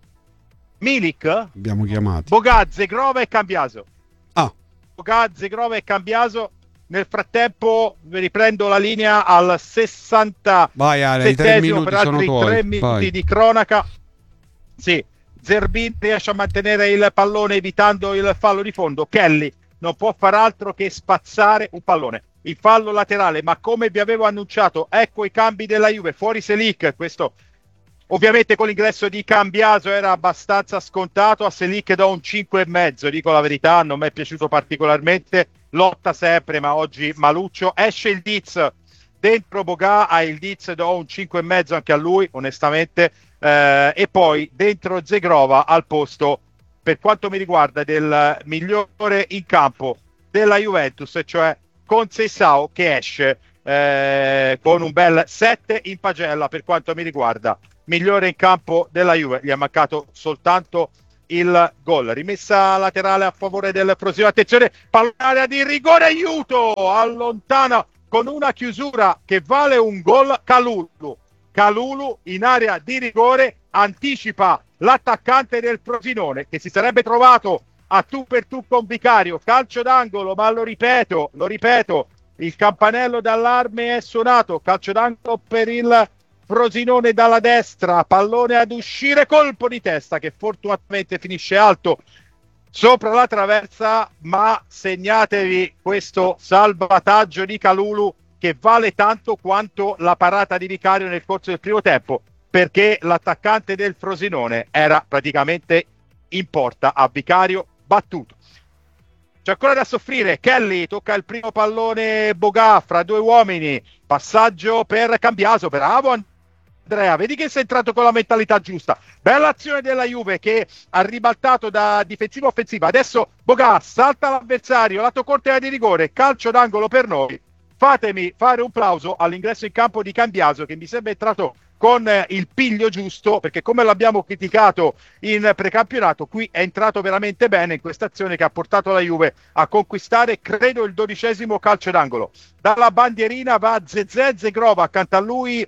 Milik, Abbiamo chiamato. Boga, Zegrova e Cambiaso. Ah, Boga, Zegrova e Cambiaso. Nel frattempo vi riprendo la linea al sessanta vai Ale, i tre settesimo minuti per sono altri tuoi. tre minuti Vai. di cronaca. Sì, Zerbin riesce a mantenere il pallone evitando il fallo di fondo. Kelly non può far altro che spazzare un pallone. Il fallo laterale, ma come vi avevo annunciato, ecco i cambi della Juve. Fuori Selic, questo ovviamente con l'ingresso di Cambiaso era abbastanza scontato. A Selic do un cinque e mezzo, dico la verità, non mi è piaciuto particolarmente. Lotta sempre, ma oggi maluccio. Esce il Diz, dentro Boga, a il Diz do un cinque e mezzo anche a lui, onestamente. Eh, e poi dentro Zegrova al posto, per quanto mi riguarda, del migliore in campo della Juventus, cioè con Seisao, che esce eh, con un bel sette in pagella per quanto mi riguarda migliore in campo della Juve, gli è mancato soltanto il gol. Rimessa laterale a favore del Frosinone, attenzione, pallone di rigore, aiuto, allontana con una chiusura che vale un gol Kalulu. Kalulu in area di rigore anticipa l'attaccante del Frosinone che si sarebbe trovato a tu per tu con Vicario, calcio d'angolo, ma lo ripeto, lo ripeto, il campanello d'allarme è suonato, calcio d'angolo per il Frosinone dalla destra, pallone ad uscire, colpo di testa che fortunatamente finisce alto sopra la traversa, ma segnatevi questo salvataggio di Kalulu che vale tanto quanto la parata di Vicario nel corso del primo tempo, perché l'attaccante del Frosinone era praticamente in porta a Vicario battuto. C'è ancora da soffrire, Kelly tocca il primo pallone, Bogà fra due uomini, passaggio per Cambiaso, bravo Andrea, vedi che sei entrato con la mentalità giusta, bella azione della Juve che ha ribaltato da difensiva offensiva, adesso Bogà salta l'avversario, lato corte di rigore, calcio d'angolo per noi. Fatemi fare un plauso all'ingresso in campo di Cambiaso che mi sembra entrato con il piglio giusto, perché come l'abbiamo criticato in precampionato, qui è entrato veramente bene in questa azione che ha portato la Juve a conquistare, credo, il dodicesimo calcio d'angolo. Dalla bandierina va Zezé Zegrova, accanto a lui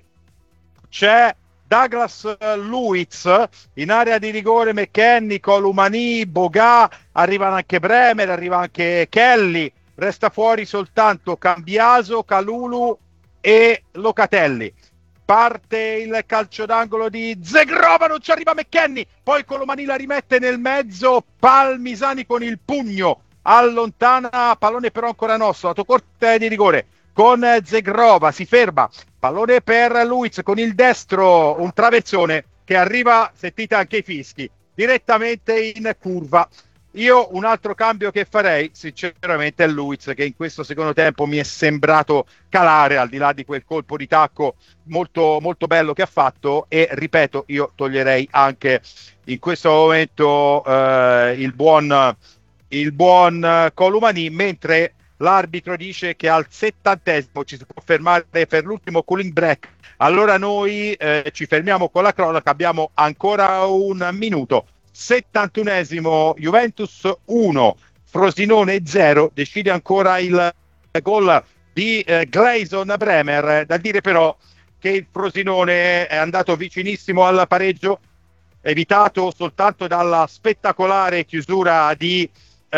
c'è Douglas Luiz, in area di rigore McKennie, Columani, Bogà, arrivano anche Bremer, arriva anche Kelly, resta fuori soltanto Cambiaso, Kalulu e Locatelli. Parte il calcio d'angolo di Zegrova, non ci arriva McKennie, poi Colomani la rimette nel mezzo, Palmisani con il pugno allontana, pallone però ancora nostro, lato corte di rigore con Zegrova, si ferma, pallone per Luiz con il destro, un traversone che arriva, sentite anche i fischi, direttamente in curva. Io un altro cambio che farei sinceramente è Luiz, che in questo secondo tempo mi è sembrato calare, al di là di quel colpo di tacco molto, molto bello che ha fatto, e ripeto, io toglierei anche in questo momento eh, il buon, il buon Columani, mentre l'arbitro dice che al settantesimo ci si può fermare per l'ultimo cooling break. Allora noi eh, ci fermiamo con la cronaca, abbiamo ancora un minuto. settantunesimo, Juventus uno, Frosinone zero, decide ancora il gol di eh, Gleison Bremer. Da dire però che il Frosinone è andato vicinissimo al pareggio, evitato soltanto dalla spettacolare chiusura di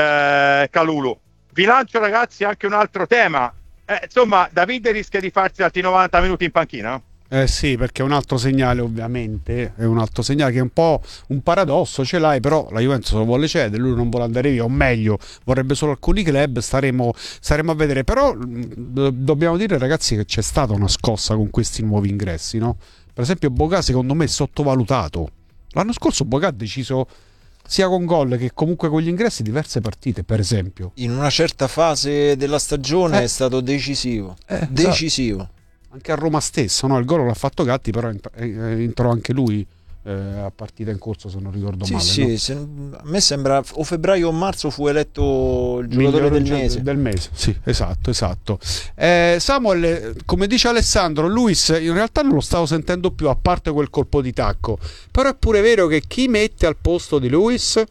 eh, Kalulu. Vi lancio, ragazzi, anche un altro tema. Eh, insomma, Davide rischia di farsi altri novanta minuti in panchina? Eh sì, perché è un altro segnale, ovviamente, è un altro segnale che è un po' un paradosso, ce l'hai, però la Juventus lo vuole cedere, lui non vuole andare via, o meglio, vorrebbe solo alcuni club, staremo, staremo a vedere, però do- dobbiamo dire, ragazzi, che c'è stata una scossa con questi nuovi ingressi, no? Per esempio Bogà secondo me è sottovalutato. L'anno scorso Bogà ha deciso sia con gol che comunque con gli ingressi diverse partite, per esempio. In una certa fase della stagione Eh. è stato decisivo, Eh, decisivo. Anche a Roma stesso, no? Il gol l'ha fatto Gatti, però ent- eh, entrò anche lui eh, a partita in corso, se non ricordo Sì, male. sì, no? se- a me sembra o febbraio o marzo fu eletto il giocatore Migliore del mese. del mese, sì, esatto, esatto. Eh, Samuel, eh, come dice Alessandro, Luis in realtà non lo stavo sentendo più, a parte quel colpo di tacco, però è pure vero che chi mette al posto di Luis?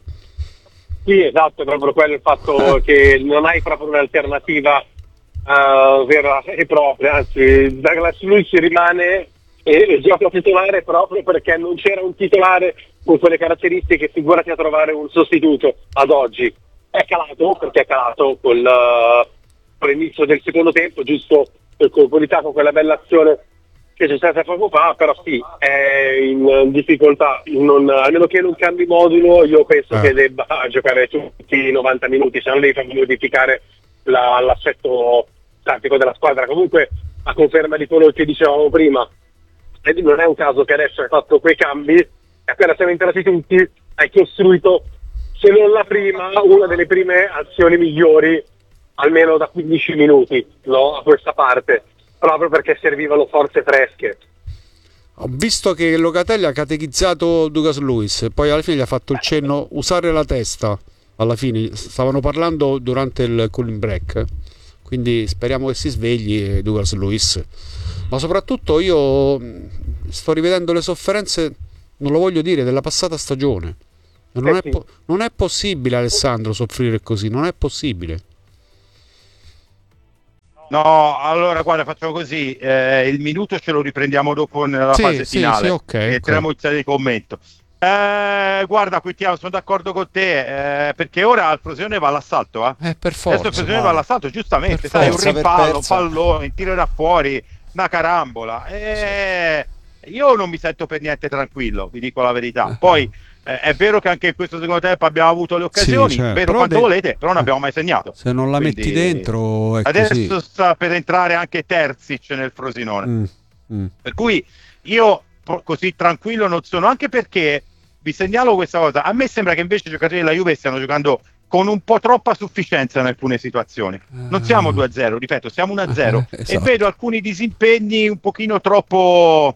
Sì, esatto, è proprio quello il fatto che non hai proprio un'alternativa uh, vera e propria, anzi Douglas Luiz rimane e, e gioca titolare proprio perché non c'era un titolare con quelle caratteristiche, figurati a trovare un sostituto ad oggi. È calato, perché è calato col, uh, con l'inizio del secondo tempo, giusto per colpo di tacco, quella bella azione che c'è stata poco fa, però sì, è in difficoltà, non, a meno che non cambi modulo, io penso eh. che debba giocare tutti i novanta minuti, se non devi far modificare la, l'assetto tattico della squadra. Comunque, a conferma di quello che dicevamo prima, e non è un caso che adesso hai fatto quei cambi, e appena siamo entrati tutti, hai costruito, se non la prima, una delle prime azioni migliori, almeno da quindici minuti, no? A questa parte, proprio perché servivano forze fresche. Ho visto che Locatelli ha catechizzato Douglas Luiz, poi alla fine gli ha fatto il cenno usare la testa. Alla fine stavano parlando durante il cooling break, quindi speriamo che si svegli Douglas Luiz. Ma soprattutto io mh, sto rivedendo le sofferenze, non lo voglio dire, della passata stagione. Non, Eh è, sì. po- non è possibile, Alessandro, soffrire così, non è possibile. No, allora guarda, facciamo così, eh, il minuto ce lo riprendiamo dopo nella Sì, fase sì, finale sì, ok, e ok. entriamo in sede di commento. Eh, guarda, Quintiano, sono d'accordo con te, eh, perché ora il Frosinone va all'assalto, eh. Eh, per Adesso il forza. Frosinone va male. all'assalto, giustamente, Per sai, un forza. Persa per rimpallo, un persa. pallone, un tiro da fuori, una carambola. Eh, io non mi sento per niente tranquillo, vi dico la verità. Poi eh, è vero che anche in questo secondo tempo abbiamo avuto le Sì, occasioni, certo. vero Però quanto de- volete, però non eh, abbiamo mai segnato. se non la Quindi, metti dentro è adesso così. sta per entrare anche Terzic nel Frosinone. Mm, mm. Per cui io po- così tranquillo non sono, anche perché vi segnalo questa cosa. A me sembra che invece i giocatori della Juve stiano giocando con un po' troppa sufficienza in alcune situazioni. Non siamo due a zero, ripeto, siamo uno a zero Eh, e esatto. vedo alcuni disimpegni un pochino troppo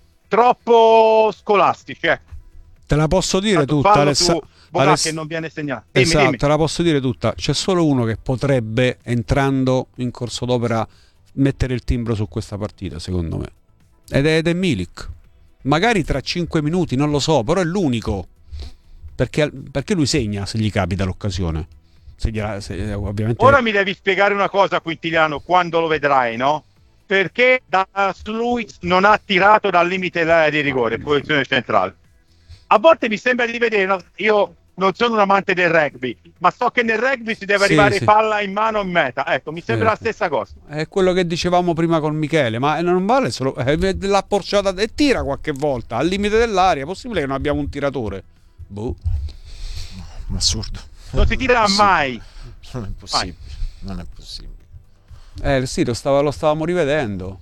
troppo scolastici. Eh. Te la posso dire Tanto tutta, fallo Alessa- su Boga Aless- che non viene segnato. Dimmi, Esatto, dimmi. te la posso dire tutta. C'è solo uno che potrebbe, entrando in corso d'opera, mettere il timbro su questa partita, secondo me. Ed è, ed è Milik. Magari tra cinque minuti, non lo so, però è l'unico. Perché, perché lui segna se gli capita l'occasione. Se gliela- se- ovviamente... Ora mi devi spiegare una cosa, Quintiliano, quando lo vedrai, no? Perché da Sluiz non ha tirato dal limite dell'area di rigore, posizione centrale. A volte mi sembra di vedere, no? Io non sono un amante del rugby, ma so che nel rugby si deve Sì, arrivare sì. palla in mano in meta. Ecco, mi sembra Sì, la sì. stessa cosa. È quello che dicevamo prima con Michele, ma non vale solo eh, l'ha porciata e tira qualche volta al limite dell'area. Possibile che non abbiamo un tiratore? Boh. Assurdo. Non si tira Sì. mai. Non è possibile. Non è possibile. Eh sì, lo, stava- lo stavamo rivedendo.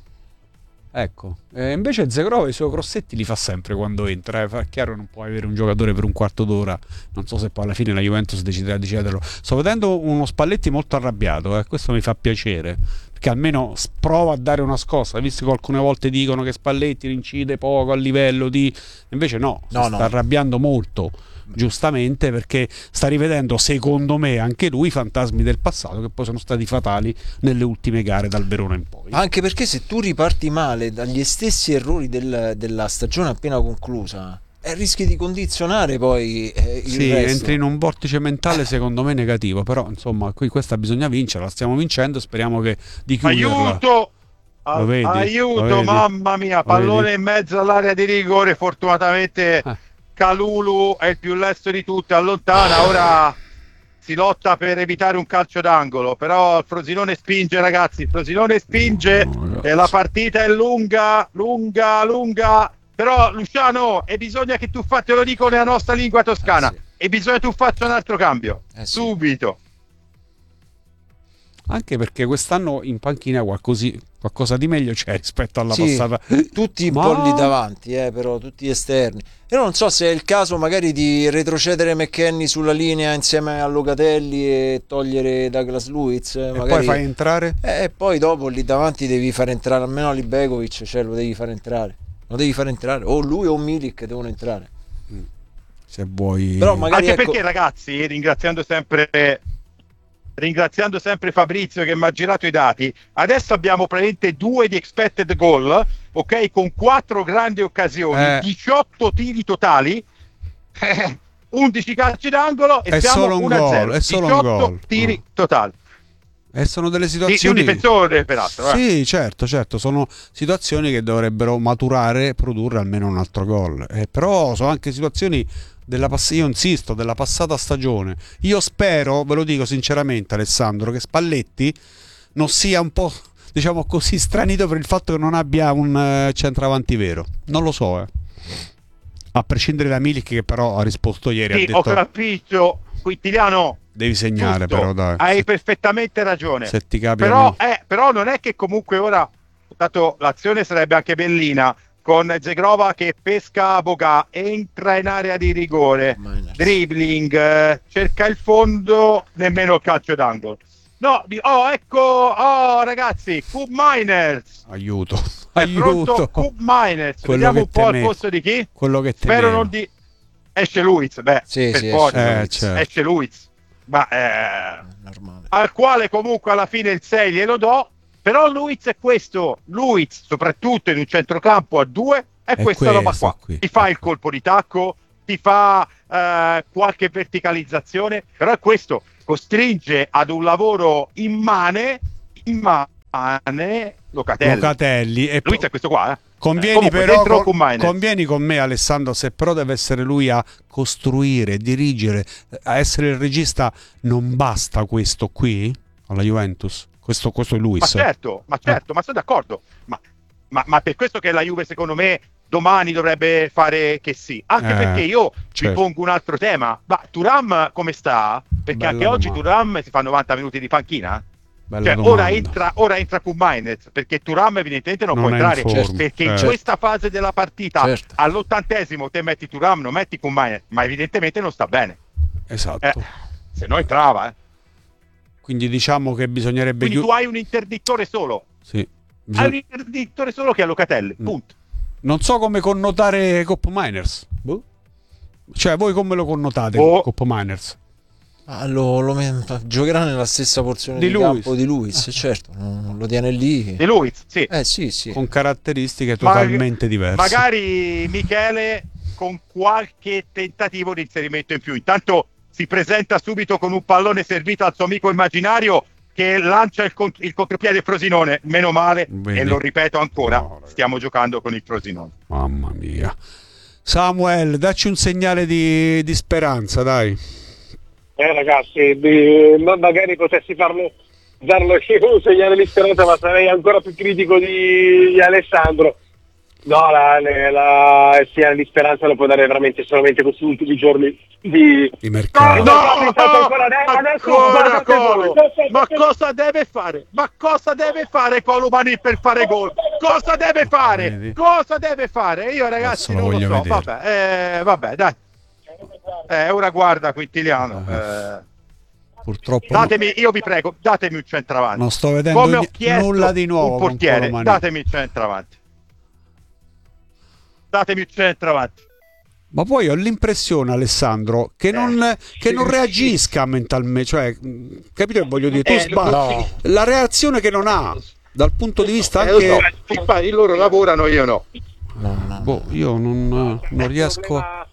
Ecco. E invece Zegrova i suoi crossetti li fa sempre quando entra. Eh. Fa- chiaro, non puoi avere un giocatore per un quarto d'ora. Non so se poi alla fine la Juventus deciderà di cederlo. Sto vedendo uno Spalletti molto arrabbiato. Eh. Questo mi fa piacere. Perché almeno s- prova a dare una scossa. Visto che alcune volte dicono che Spalletti incide poco a livello di. Invece no, si No, sta no. arrabbiando molto. Giustamente, perché sta rivedendo, secondo me, anche lui i fantasmi del passato che poi sono stati fatali nelle ultime gare dal Verona in poi. Anche perché se tu riparti male dagli stessi errori del- della stagione appena conclusa, eh, rischi di condizionare poi eh, il Sì, resto. entri in un vortice mentale secondo me negativo, però insomma qui questa bisogna vincere, la stiamo vincendo, speriamo che di chiuderla. Aiuto! Lo vedi? Aiuto, Lo vedi? mamma mia, Lo pallone vedi? in mezzo all'area di rigore, fortunatamente Eh. Calulu è il più lesto di tutti, allontana, ora si lotta per evitare un calcio d'angolo, però il Frosinone spinge, ragazzi, il Frosinone spinge No, ragazzi. e la partita è lunga, lunga, lunga, però Luciano, e bisogna che tu faccia, te lo dico nella nostra lingua toscana, Eh sì. e bisogna che tu faccia un altro cambio, Eh sì. subito. Anche perché quest'anno in panchina qualcosi, qualcosa di meglio c'è rispetto alla Sì, passata. tutti un Ma- po' lì davanti, eh, però tutti esterni. Io non so se è il caso magari di retrocedere McKennie sulla linea insieme a Locatelli e togliere Douglas Luiz. E magari... poi fai entrare? Eh, E poi dopo lì davanti devi far entrare almeno Libegovic, cioè lo devi far entrare. Lo devi far entrare. O lui o Milik devono entrare. Se vuoi. Però magari Anche ecco- perché, ragazzi, ringraziando sempre ringraziando sempre Fabrizio che mi ha girato i dati, adesso abbiamo praticamente due di expected goal, ok, con quattro grandi occasioni, Eh. diciotto tiri totali, eh, undici calci d'angolo e È siamo solo un uno a zero. gol, è solo un diciotto gol. tiri Mm. totali. E sono delle Di, di un situazioni. difensore, peraltro. eh. Sì, certo, certo, sono situazioni che dovrebbero maturare e produrre almeno un altro gol. Eh, però sono anche situazioni della pass- io insisto, della passata stagione. Io spero, ve lo dico sinceramente, Alessandro, che Spalletti non sia un po', diciamo così, stranito per il fatto che non abbia un eh, centravanti vero. Non lo so, eh. A prescindere da Milik, che però ha risposto ieri, Sì, ha ho detto capito, Quintiliano. devi segnare, Giusto, però dai. hai perfettamente ragione. Se ti capita Però, eh, però non è che comunque ora, dato l'azione sarebbe anche bellina, con Zegrova che pesca Boga, entra in area di rigore, Miners. dribbling, eh, cerca il fondo, nemmeno il calcio d'angolo. No, di- oh ecco, oh ragazzi, Cub Miners, aiuto, è pronto aiuto. Cub Miners, Quello vediamo che un po' al temevo. posto di chi? Quello che Spero temevo. non di... Esce Luiz, beh, Sì, per sì, forza, esce Eh, Luiz. certo. esce Luiz, ma... Eh, normale. al quale comunque alla fine il sei glielo do, Però Luiz è questo, Luiz soprattutto in un centrocampo a due è, È questa roba questo qua, qui. ti fa il colpo di tacco, ti fa eh, qualche verticalizzazione, però è questo, costringe ad un lavoro immane, immane Locatelli. Locatelli e Luiz è questo qua, eh. Convieni, Comunque, però, dentro con, Koeman. convieni con me, Alessandro, se però deve essere lui a costruire, dirigere, a essere il regista, non basta questo qui alla Juventus? Questo, questo è Ma Luis. certo, ma certo, ma sono d'accordo. Ma, ma, ma per questo che la Juve, secondo me, domani dovrebbe fare che sì. Anche Eh, perché io ci certo. pongo un altro tema. Ma Thuram come sta? Perché Bella anche oggi domanda. Thuram si fa novanta minuti di panchina. Bella Cioè, domanda. ora entra, ora entra Koeman, perché Thuram evidentemente non, Non può è in entrare, forma, perché in certo. questa fase della partita, Certo. all'ottantesimo te metti Thuram, non metti Koeman, ma evidentemente non sta bene. Esatto. Eh, se no entrava, eh. Quindi diciamo che bisognerebbe Quindi chiu- tu hai un interdittore solo. sì. Hai Bisog- un interdittore solo che è Locatelli, Mm. punto. Non so come connotare Cop Miners. Boh. Cioè, voi come lo connotate Boh. Cop Miners? Ah, lo, lo met- giocherà nella stessa porzione Di di, Luis. campo di Luis, certo, non lo tiene lì. Di Luiz, sì. Eh sì, sì. Con caratteristiche Mag- totalmente diverse. Magari Michele con qualche tentativo di inserimento in più. Intanto si presenta subito con un pallone servito al suo amico immaginario che lancia il, cont- il contropiede Frosinone. Meno male, Vedi? e lo ripeto ancora, No, ragazzi. stiamo giocando con il Frosinone. Mamma mia. Samuel, dacci un segnale di, di speranza, dai. Eh ragazzi, eh, ma magari potessi farlo, darlo io un segnale di speranza, ma sarei ancora più critico di, di Alessandro. No, la, la, il segnale di speranza lo può dare veramente solamente questi ultimi giorni di... Di mercato. No, no, ancora adesso, ancora guardate voi. Colo. Ma cosa deve fare? Ma cosa deve fare Colomani per fare gol? Cosa deve fare? Vedi? Cosa deve fare? Io ragazzi Adesso lo non lo voglio so. vedere. Vabbè, eh, vabbè, dai. Eh, ora guarda Quintiliano. Eh, Purtroppo datemi, io vi prego, datemi un centravanti. non sto vedendo Come ho ni- chiesto nulla di nuovo un con portiere, Colomani. datemi un centravanti. Datemi un centravanti. Ma poi ho l'impressione, Alessandro, che non, che non reagisca mentalmente, cioè, mh, capito che voglio dire? Tu Eh, sbagli. no. La reazione che non ha dal punto di vista Eh, lo anche so, infatti loro lavorano, io no. No, no. boh, io non, non riesco a...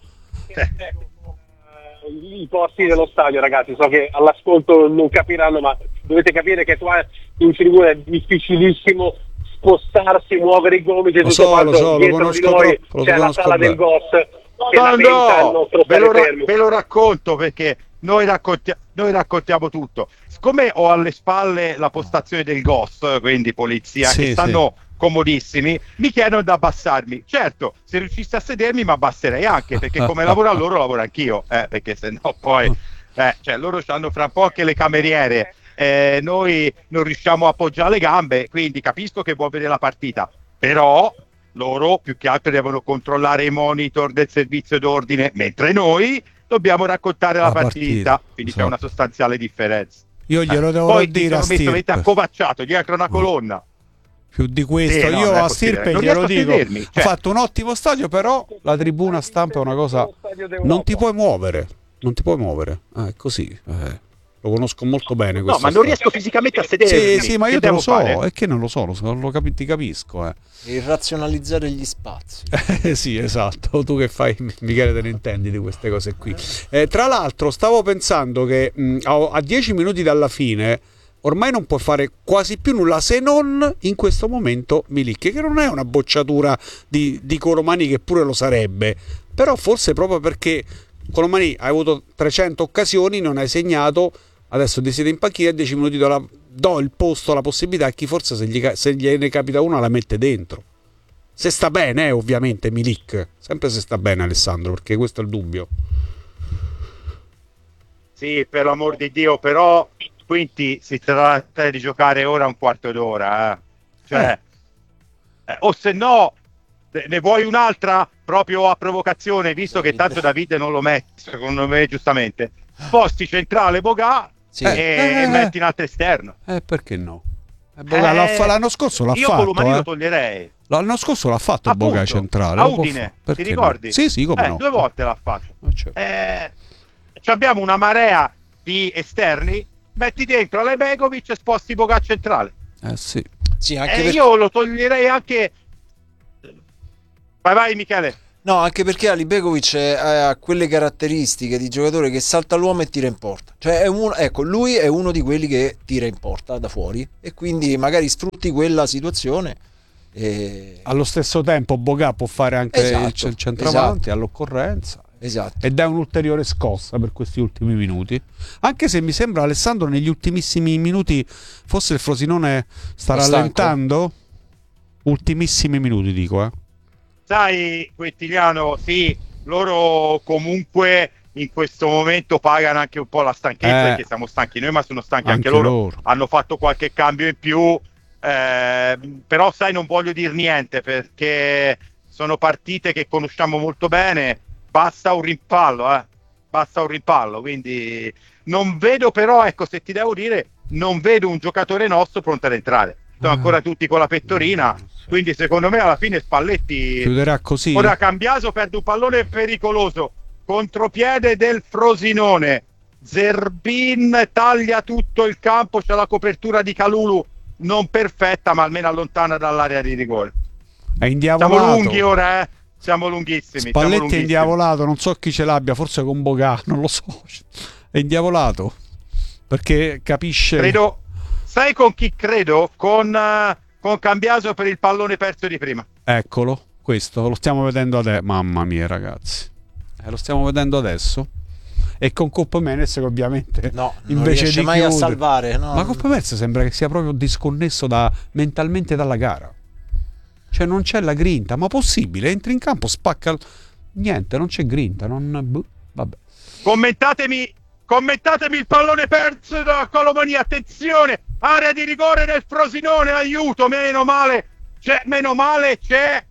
I posti dello stadio, ragazzi, so che all'ascolto non capiranno, ma dovete capire che qua in tribuna è difficilissimo spostarsi, muovere i gomiti e Lo tutto so, quanto. lo so, lo Dietro conosco di noi troppo, lo c'è la conosco sala bene. del Goss che No, lamenta il no, nostro ve lo, stare ra- fermi. ve lo racconto perché noi, racconti- noi raccontiamo tutto. Siccome ho alle spalle la postazione del G O S, quindi polizia, Sì, che stanno comodissimi, mi chiedono di abbassarmi. Certo, se riuscissi a sedermi mi abbasserei anche, perché come lavora loro lavoro anch'io, eh, perché se no poi eh, cioè, loro hanno fra un po' anche le cameriere, eh, noi non riusciamo a appoggiare le gambe, quindi capisco che può vedere la partita, però loro più che altro devono controllare i monitor del servizio d'ordine, mentre noi dobbiamo raccontare la, La partita. partita, Quindi esatto. c'è una sostanziale differenza. Io glielo Eh, devo poi dire a mi sono messo Stirpe. accovacciato dietro una colonna. Più di questo, Sì, no, io non è a possibile. Stirpe Non glielo riesco a dico, sedermi, ha cioè. fatto un ottimo stadio, però la tribuna stampa è una cosa, non ti puoi muovere, non ti puoi muovere, ah, è così, eh. Lo conosco molto bene No, questo ma non stadio. riesco fisicamente a sedermi. Sì, sì, ma Che io te devo lo so, fare? è che non lo so, lo, so, lo capi- ti capisco, eh. E razionalizzare gli spazi. Eh, sì, esatto, tu che fai, Michele, te ne intendi di queste cose qui. Eh, tra l'altro stavo pensando che mh, a, a dieci minuti dalla fine ormai non puoi fare quasi più nulla, se non in questo momento Milik, che non è una bocciatura di, di Colomani, che pure lo sarebbe, però forse proprio perché Colomani ha avuto trecento occasioni, non hai segnato, adesso ti siete in panchina e dieci minuti do, la, do il posto, la possibilità a chi forse se, gli, se gliene capita una la mette dentro. Se sta bene, eh, ovviamente, Milik. Sempre se sta bene, Alessandro, perché questo è il dubbio. Sì, per l'amor di Dio, però quindi si tratta di giocare ora un quarto d'ora. Eh. Cioè, eh, o se no, ne vuoi un'altra proprio a provocazione, visto che tanto Davide non lo mette, secondo me, giustamente. Sposti centrale Boga Sì. e, Eh, e metti in alto esterno. Eh, perché no? Eh, Boga, l'ha fa- l'anno scorso l'ha io fatto. Colomani eh. lo toglierei. L'anno scorso l'ha fatto Appunto, Boga centrale. a lo può Udine, fare. ti Perché no? ricordi? Sì, sì, come Eh, no. due volte l'ha fatto. Eh, certo. Eh, ci abbiamo una marea di esterni, metti dentro Alebegovic e sposti Boga centrale. Eh, sì. Sì, anche eh, per... io lo toglierei anche. Vai, vai, Michele. No, anche perché Alibegovic ha quelle caratteristiche di giocatore che salta l'uomo e tira in porta. Cioè, è un, ecco, lui è uno di quelli che tira in porta da fuori e quindi magari sfrutti quella situazione. E... Allo stesso tempo Boga può fare anche Esatto, il centravanti esatto. all'occorrenza. Esatto. Ed è un'ulteriore scossa per questi ultimi minuti. Anche se mi sembra, Alessandro, negli ultimissimi minuti forse il Frosinone sta Stanco. rallentando. Ultimissimi minuti, dico, eh. Sai, Quintiliano, sì, loro comunque in questo momento pagano anche un po' la stanchezza, Eh, perché siamo stanchi noi, ma sono stanchi anche, anche loro. loro. Hanno fatto qualche cambio in più, eh, però sai, non voglio dire niente perché sono partite che conosciamo molto bene, basta un rimpallo, eh. Basta un rimpallo, quindi non vedo però, ecco, se ti devo dire, non vedo un giocatore nostro pronto ad entrare. Sono ancora tutti con la pettorina, quindi secondo me alla fine Spalletti Chiuderà così. ora Cambiaso perde un pallone pericoloso, contropiede del Frosinone, Zerbin taglia tutto il campo, c'è la copertura di Kalulu non perfetta ma almeno allontana dall'area di rigore. È indiavolato. Siamo lunghi ora, eh? Siamo lunghissimi. siamo Spalletti è lunghissimi. indiavolato, non so chi ce l'abbia, forse con Boga, non lo so. È indiavolato perché capisce. Credo, sai con chi credo? Con, uh, con Cambiaso per il pallone perso di prima. Eccolo, questo lo stiamo vedendo adesso. Mamma mia, ragazzi, eh, lo stiamo vedendo adesso. E con Coppa Menez che ovviamente No, non invece riesce di mai a chiudere- salvare. No. Ma Coppa Menez sembra che sia proprio disconnesso da, mentalmente dalla gara. Cioè non c'è la grinta, ma possibile? Entri in campo, spacca il- niente, non c'è grinta, non boh, vabbè. Commentatemi, commentatemi il pallone perso da Colomani, attenzione, area di rigore del Frosinone, aiuto, meno male, c'è, meno male c'è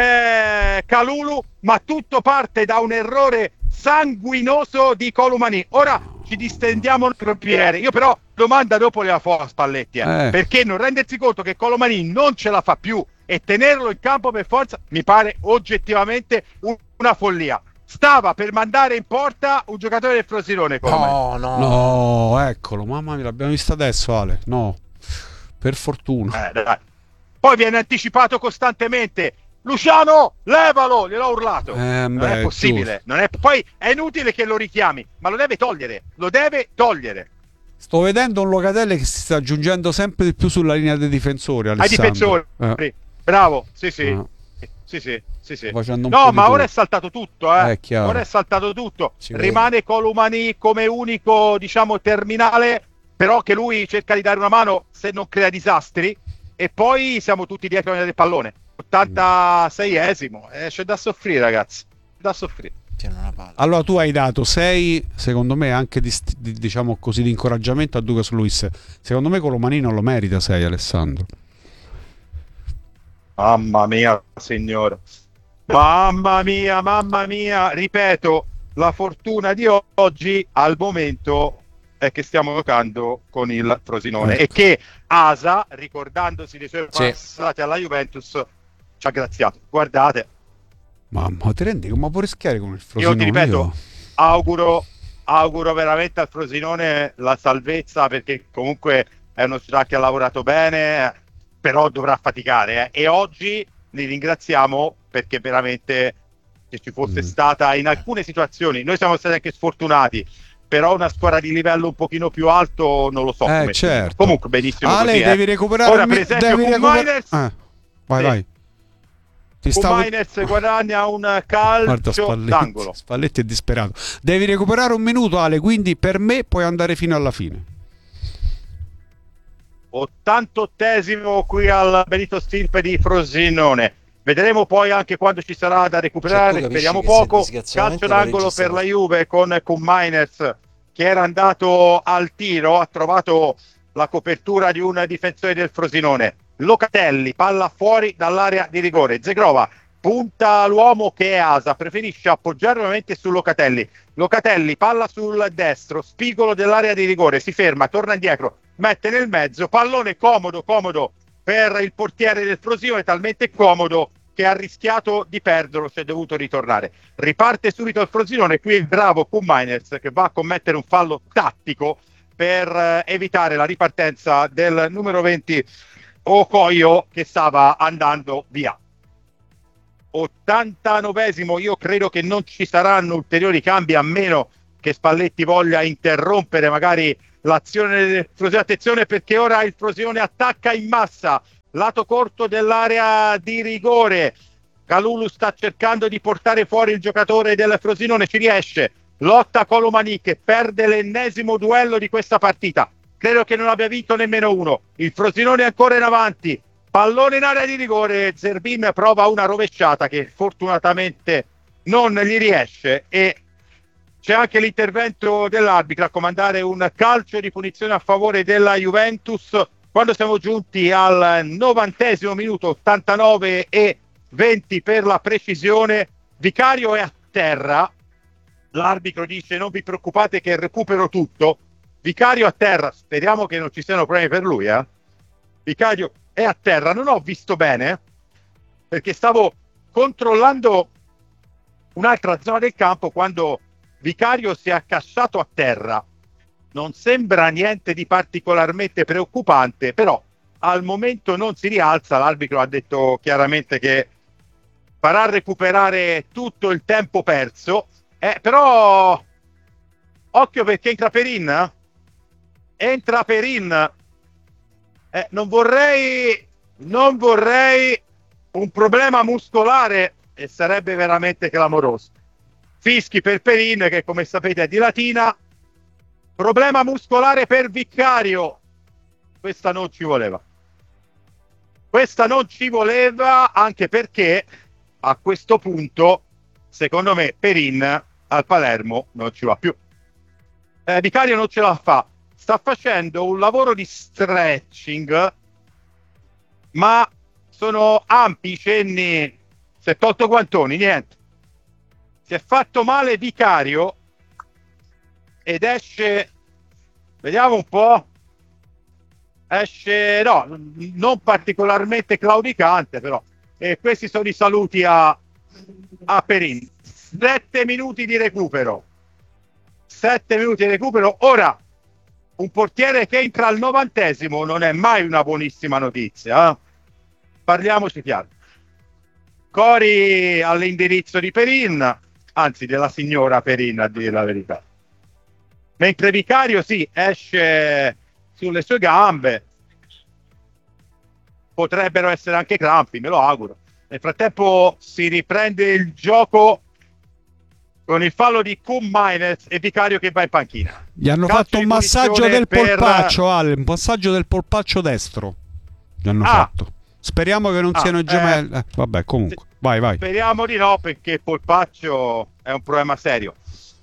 che Kalulu, ma tutto parte da un errore sanguinoso di Colomani. Ora ci distendiamo il portiere, io però domanda dopo le fa a Spalletti, eh, Eh. perché non rendersi conto che Colomani non ce la fa più e tenerlo in campo per forza mi pare oggettivamente un- una follia. Stava per mandare in porta un giocatore del Frosinone, Colomani. No, no. No, eccolo, mamma mia, l'abbiamo visto adesso, Ale. No, per fortuna. Eh, dai. Poi viene anticipato costantemente. Luciano, levalo! Gliel'ho urlato. Eh, non beh, è possibile. Non è... Poi è inutile che lo richiami, ma lo deve togliere. Lo deve togliere. Sto vedendo un Locatelli che si sta aggiungendo sempre di più sulla linea dei difensori, Ai Alessandro. difensori. Eh, Bravo. Sì, sì. Ah. Sì, sì, sì, sì. sta facendo un po' No, di ma ora tutto. è saltato tutto, eh. Eh, è chiaro. Ora è saltato tutto. Ci Rimane Colomani come unico, diciamo, terminale, però che lui cerca di dare una mano se non crea disastri. E poi siamo tutti dietro del pallone. ottantaseiesimo. Eh, c'è da soffrire, ragazzi. C'è da soffrire. Tiene una palla. Allora tu hai dato sei, secondo me, anche di, st- di- diciamo così, di incoraggiamento a Lucas Luis. Secondo me Colomani non lo merita sei, Alessandro. Mamma mia, signore. Mamma mia, mamma mia. Ripeto, la fortuna di oggi al momento è che stiamo giocando con il Frosinone Ecco. e che Asa, ricordandosi dei suoi Sì. passati alla Juventus, ci ha graziato. Guardate, Mamma, ti rendi come può rischiare con il io Frosinone? ti ripeto, Io- auguro, auguro veramente al Frosinone la salvezza, perché comunque è uno società che ha lavorato bene, però dovrà faticare, eh. E oggi li ringraziamo perché veramente se ci fosse Mm. stata in alcune situazioni, noi siamo stati anche sfortunati, però una squadra di livello un pochino più alto non lo so Eh, come certo. finire. Comunque benissimo Ale, così, eh. devi recuperare Ora un per mi- esempio devi con recuper- Miners, eh, vai, Sì. vai. Ti stavo... Miners guadagna un Guarda calcio Spalletti, d'angolo. Spalletti è disperato. Devi recuperare un minuto, Ale, quindi per me puoi andare fino alla fine. ottantottesimo qui al Benito Stilpe di Frosinone. Vedremo poi anche quando ci sarà da Cioè, recuperare, tu capisci speriamo che se il poco. disgraziamento Calcio d'angolo pareggi per la stavolta. Juve con, con Miners che era andato al tiro, ha trovato la copertura di un difensore del Frosinone. Locatelli, palla fuori dall'area di rigore. Zegrova punta l'uomo che è Asa, preferisce appoggiare nuovamente su Locatelli. Locatelli, palla sul destro, spigolo dell'area di rigore, si ferma, torna indietro, mette nel mezzo, pallone comodo, comodo per il portiere del Frosinone, talmente comodo che ha rischiato di perderlo, si è dovuto ritornare. Riparte subito il Frosinone, qui il bravo Kuhn Miners che va a commettere un fallo tattico per eh, evitare la ripartenza del numero venti Okoyo che stava andando via. ottantanovesimo, io credo che non ci saranno ulteriori cambi a meno che Spalletti voglia interrompere magari l'azione del Frosinone. Attenzione, perché ora il Frosinone attacca in massa lato corto dell'area di rigore. Kalulu sta cercando di portare fuori il giocatore del Frosinone, ci riesce, lotta Colomani che perde l'ennesimo duello di questa partita, credo che non abbia vinto nemmeno uno. Il Frosinone è ancora in avanti, pallone in area di rigore, Zerbin prova una rovesciata che fortunatamente non gli riesce e c'è anche l'intervento dell'arbitro a comandare un calcio di punizione a favore della Juventus quando siamo giunti al novantesimo minuto, ottantanove e venti per la precisione. Vicario è a terra, l'arbitro dice non vi preoccupate che recupero tutto. Vicario a terra, speriamo che non ci siano problemi per lui, eh? Vicario è a terra, non ho visto bene perché stavo controllando un'altra zona del campo quando Vicario si è accasciato a terra. Non sembra niente di particolarmente preoccupante, però al momento non si rialza. L'arbitro ha detto chiaramente che farà recuperare tutto il tempo perso, eh, però occhio perché entra Perin, entra Perin, eh, non vorrei non vorrei un problema muscolare e sarebbe veramente clamoroso. Fischi per Perin che come sapete è di Latina, problema muscolare per Vicario, questa non ci voleva. Questa non ci voleva anche perché a questo punto, secondo me, Perin al Palermo non ci va più. Eh, Vicario non ce la fa. Sta facendo un lavoro di stretching, ma sono ampi i cenni. Si è tolto guantoni, niente. Si è fatto male Vicario ed esce, vediamo un po'. Esce, no, non particolarmente claudicante, però. E questi sono i saluti a, a Perin. Sette minuti di recupero. Sette minuti di recupero. Ora, un portiere che entra al novantesimo non è mai una buonissima notizia. Eh? Parliamoci chiaro. Cori all'indirizzo di Perin, anzi della signora Perin a dire la verità. Mentre Vicario sì, esce sulle sue gambe, potrebbero essere anche crampi, me lo auguro. Nel frattempo si riprende il gioco con il fallo di Koen Meiners e Vicario che va in panchina. Gli hanno Calcio fatto un di massaggio punizione del per- polpaccio, Ale, un passaggio del polpaccio destro. Gli hanno Ah. fatto. Speriamo che non Ah, siano eh. gemelli. Eh, vabbè, comunque, vai, vai. Speriamo di no, perché il polpaccio è un problema serio.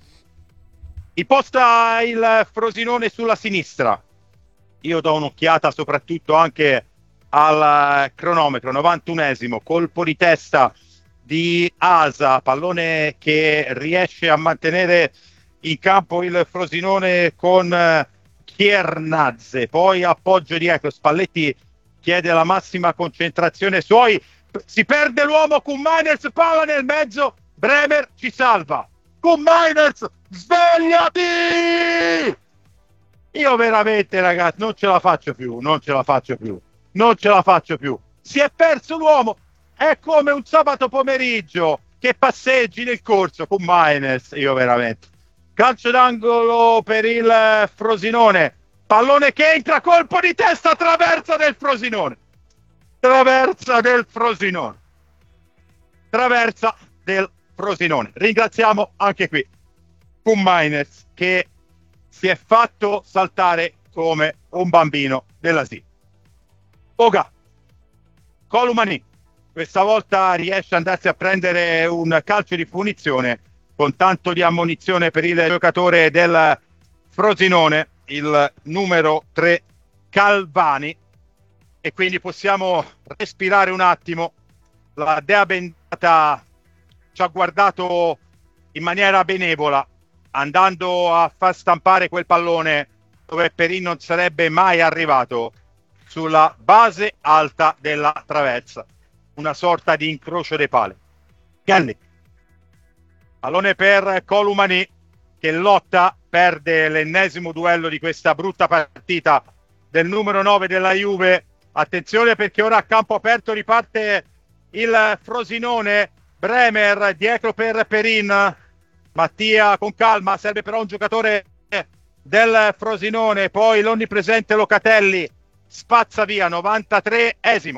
Imposta il Frosinone sulla sinistra. Io do un'occhiata soprattutto anche al cronometro, novantunesimo, colpo di testa di Asa, pallone che riesce a mantenere in campo il Frosinone con eh, Chiernazze, poi appoggio dietro, Spalletti chiede la massima concentrazione suoi, si perde l'uomo con Meiners, palla nel mezzo, Bremer ci salva, con Meiners, svegliati! Io veramente ragazzi non ce la faccio più, non ce la faccio più, non ce la faccio più, si è perso l'uomo, è come un sabato pomeriggio che passeggi nel corso con Meiners, io veramente. Calcio d'angolo per il Frosinone, pallone che entra, colpo di testa, traversa del Frosinone, traversa del Frosinone, traversa del Frosinone. Ringraziamo anche qui Koen Meiners che si è fatto saltare come un bambino dell'asilo. Oga, Colomani, questa volta riesce ad andarsi a prendere un calcio di punizione con tanto di ammonizione per il giocatore del Frosinone, il numero tre Calvani, e quindi possiamo respirare un attimo. La Dea Bendata ci ha guardato in maniera benevola, andando a far stampare quel pallone dove Perin non sarebbe mai arrivato, sulla base alta della traversa, una sorta di incrocio dei pali. Kelly, pallone per Colomani che lotta, perde l'ennesimo duello di questa brutta partita del numero nove della Juve attenzione perché ora a campo aperto riparte il Frosinone, Bremer dietro per Perin, Mattia con calma, serve però un giocatore del Frosinone, poi l'onnipresente Locatelli spazza via, novantatreesimo.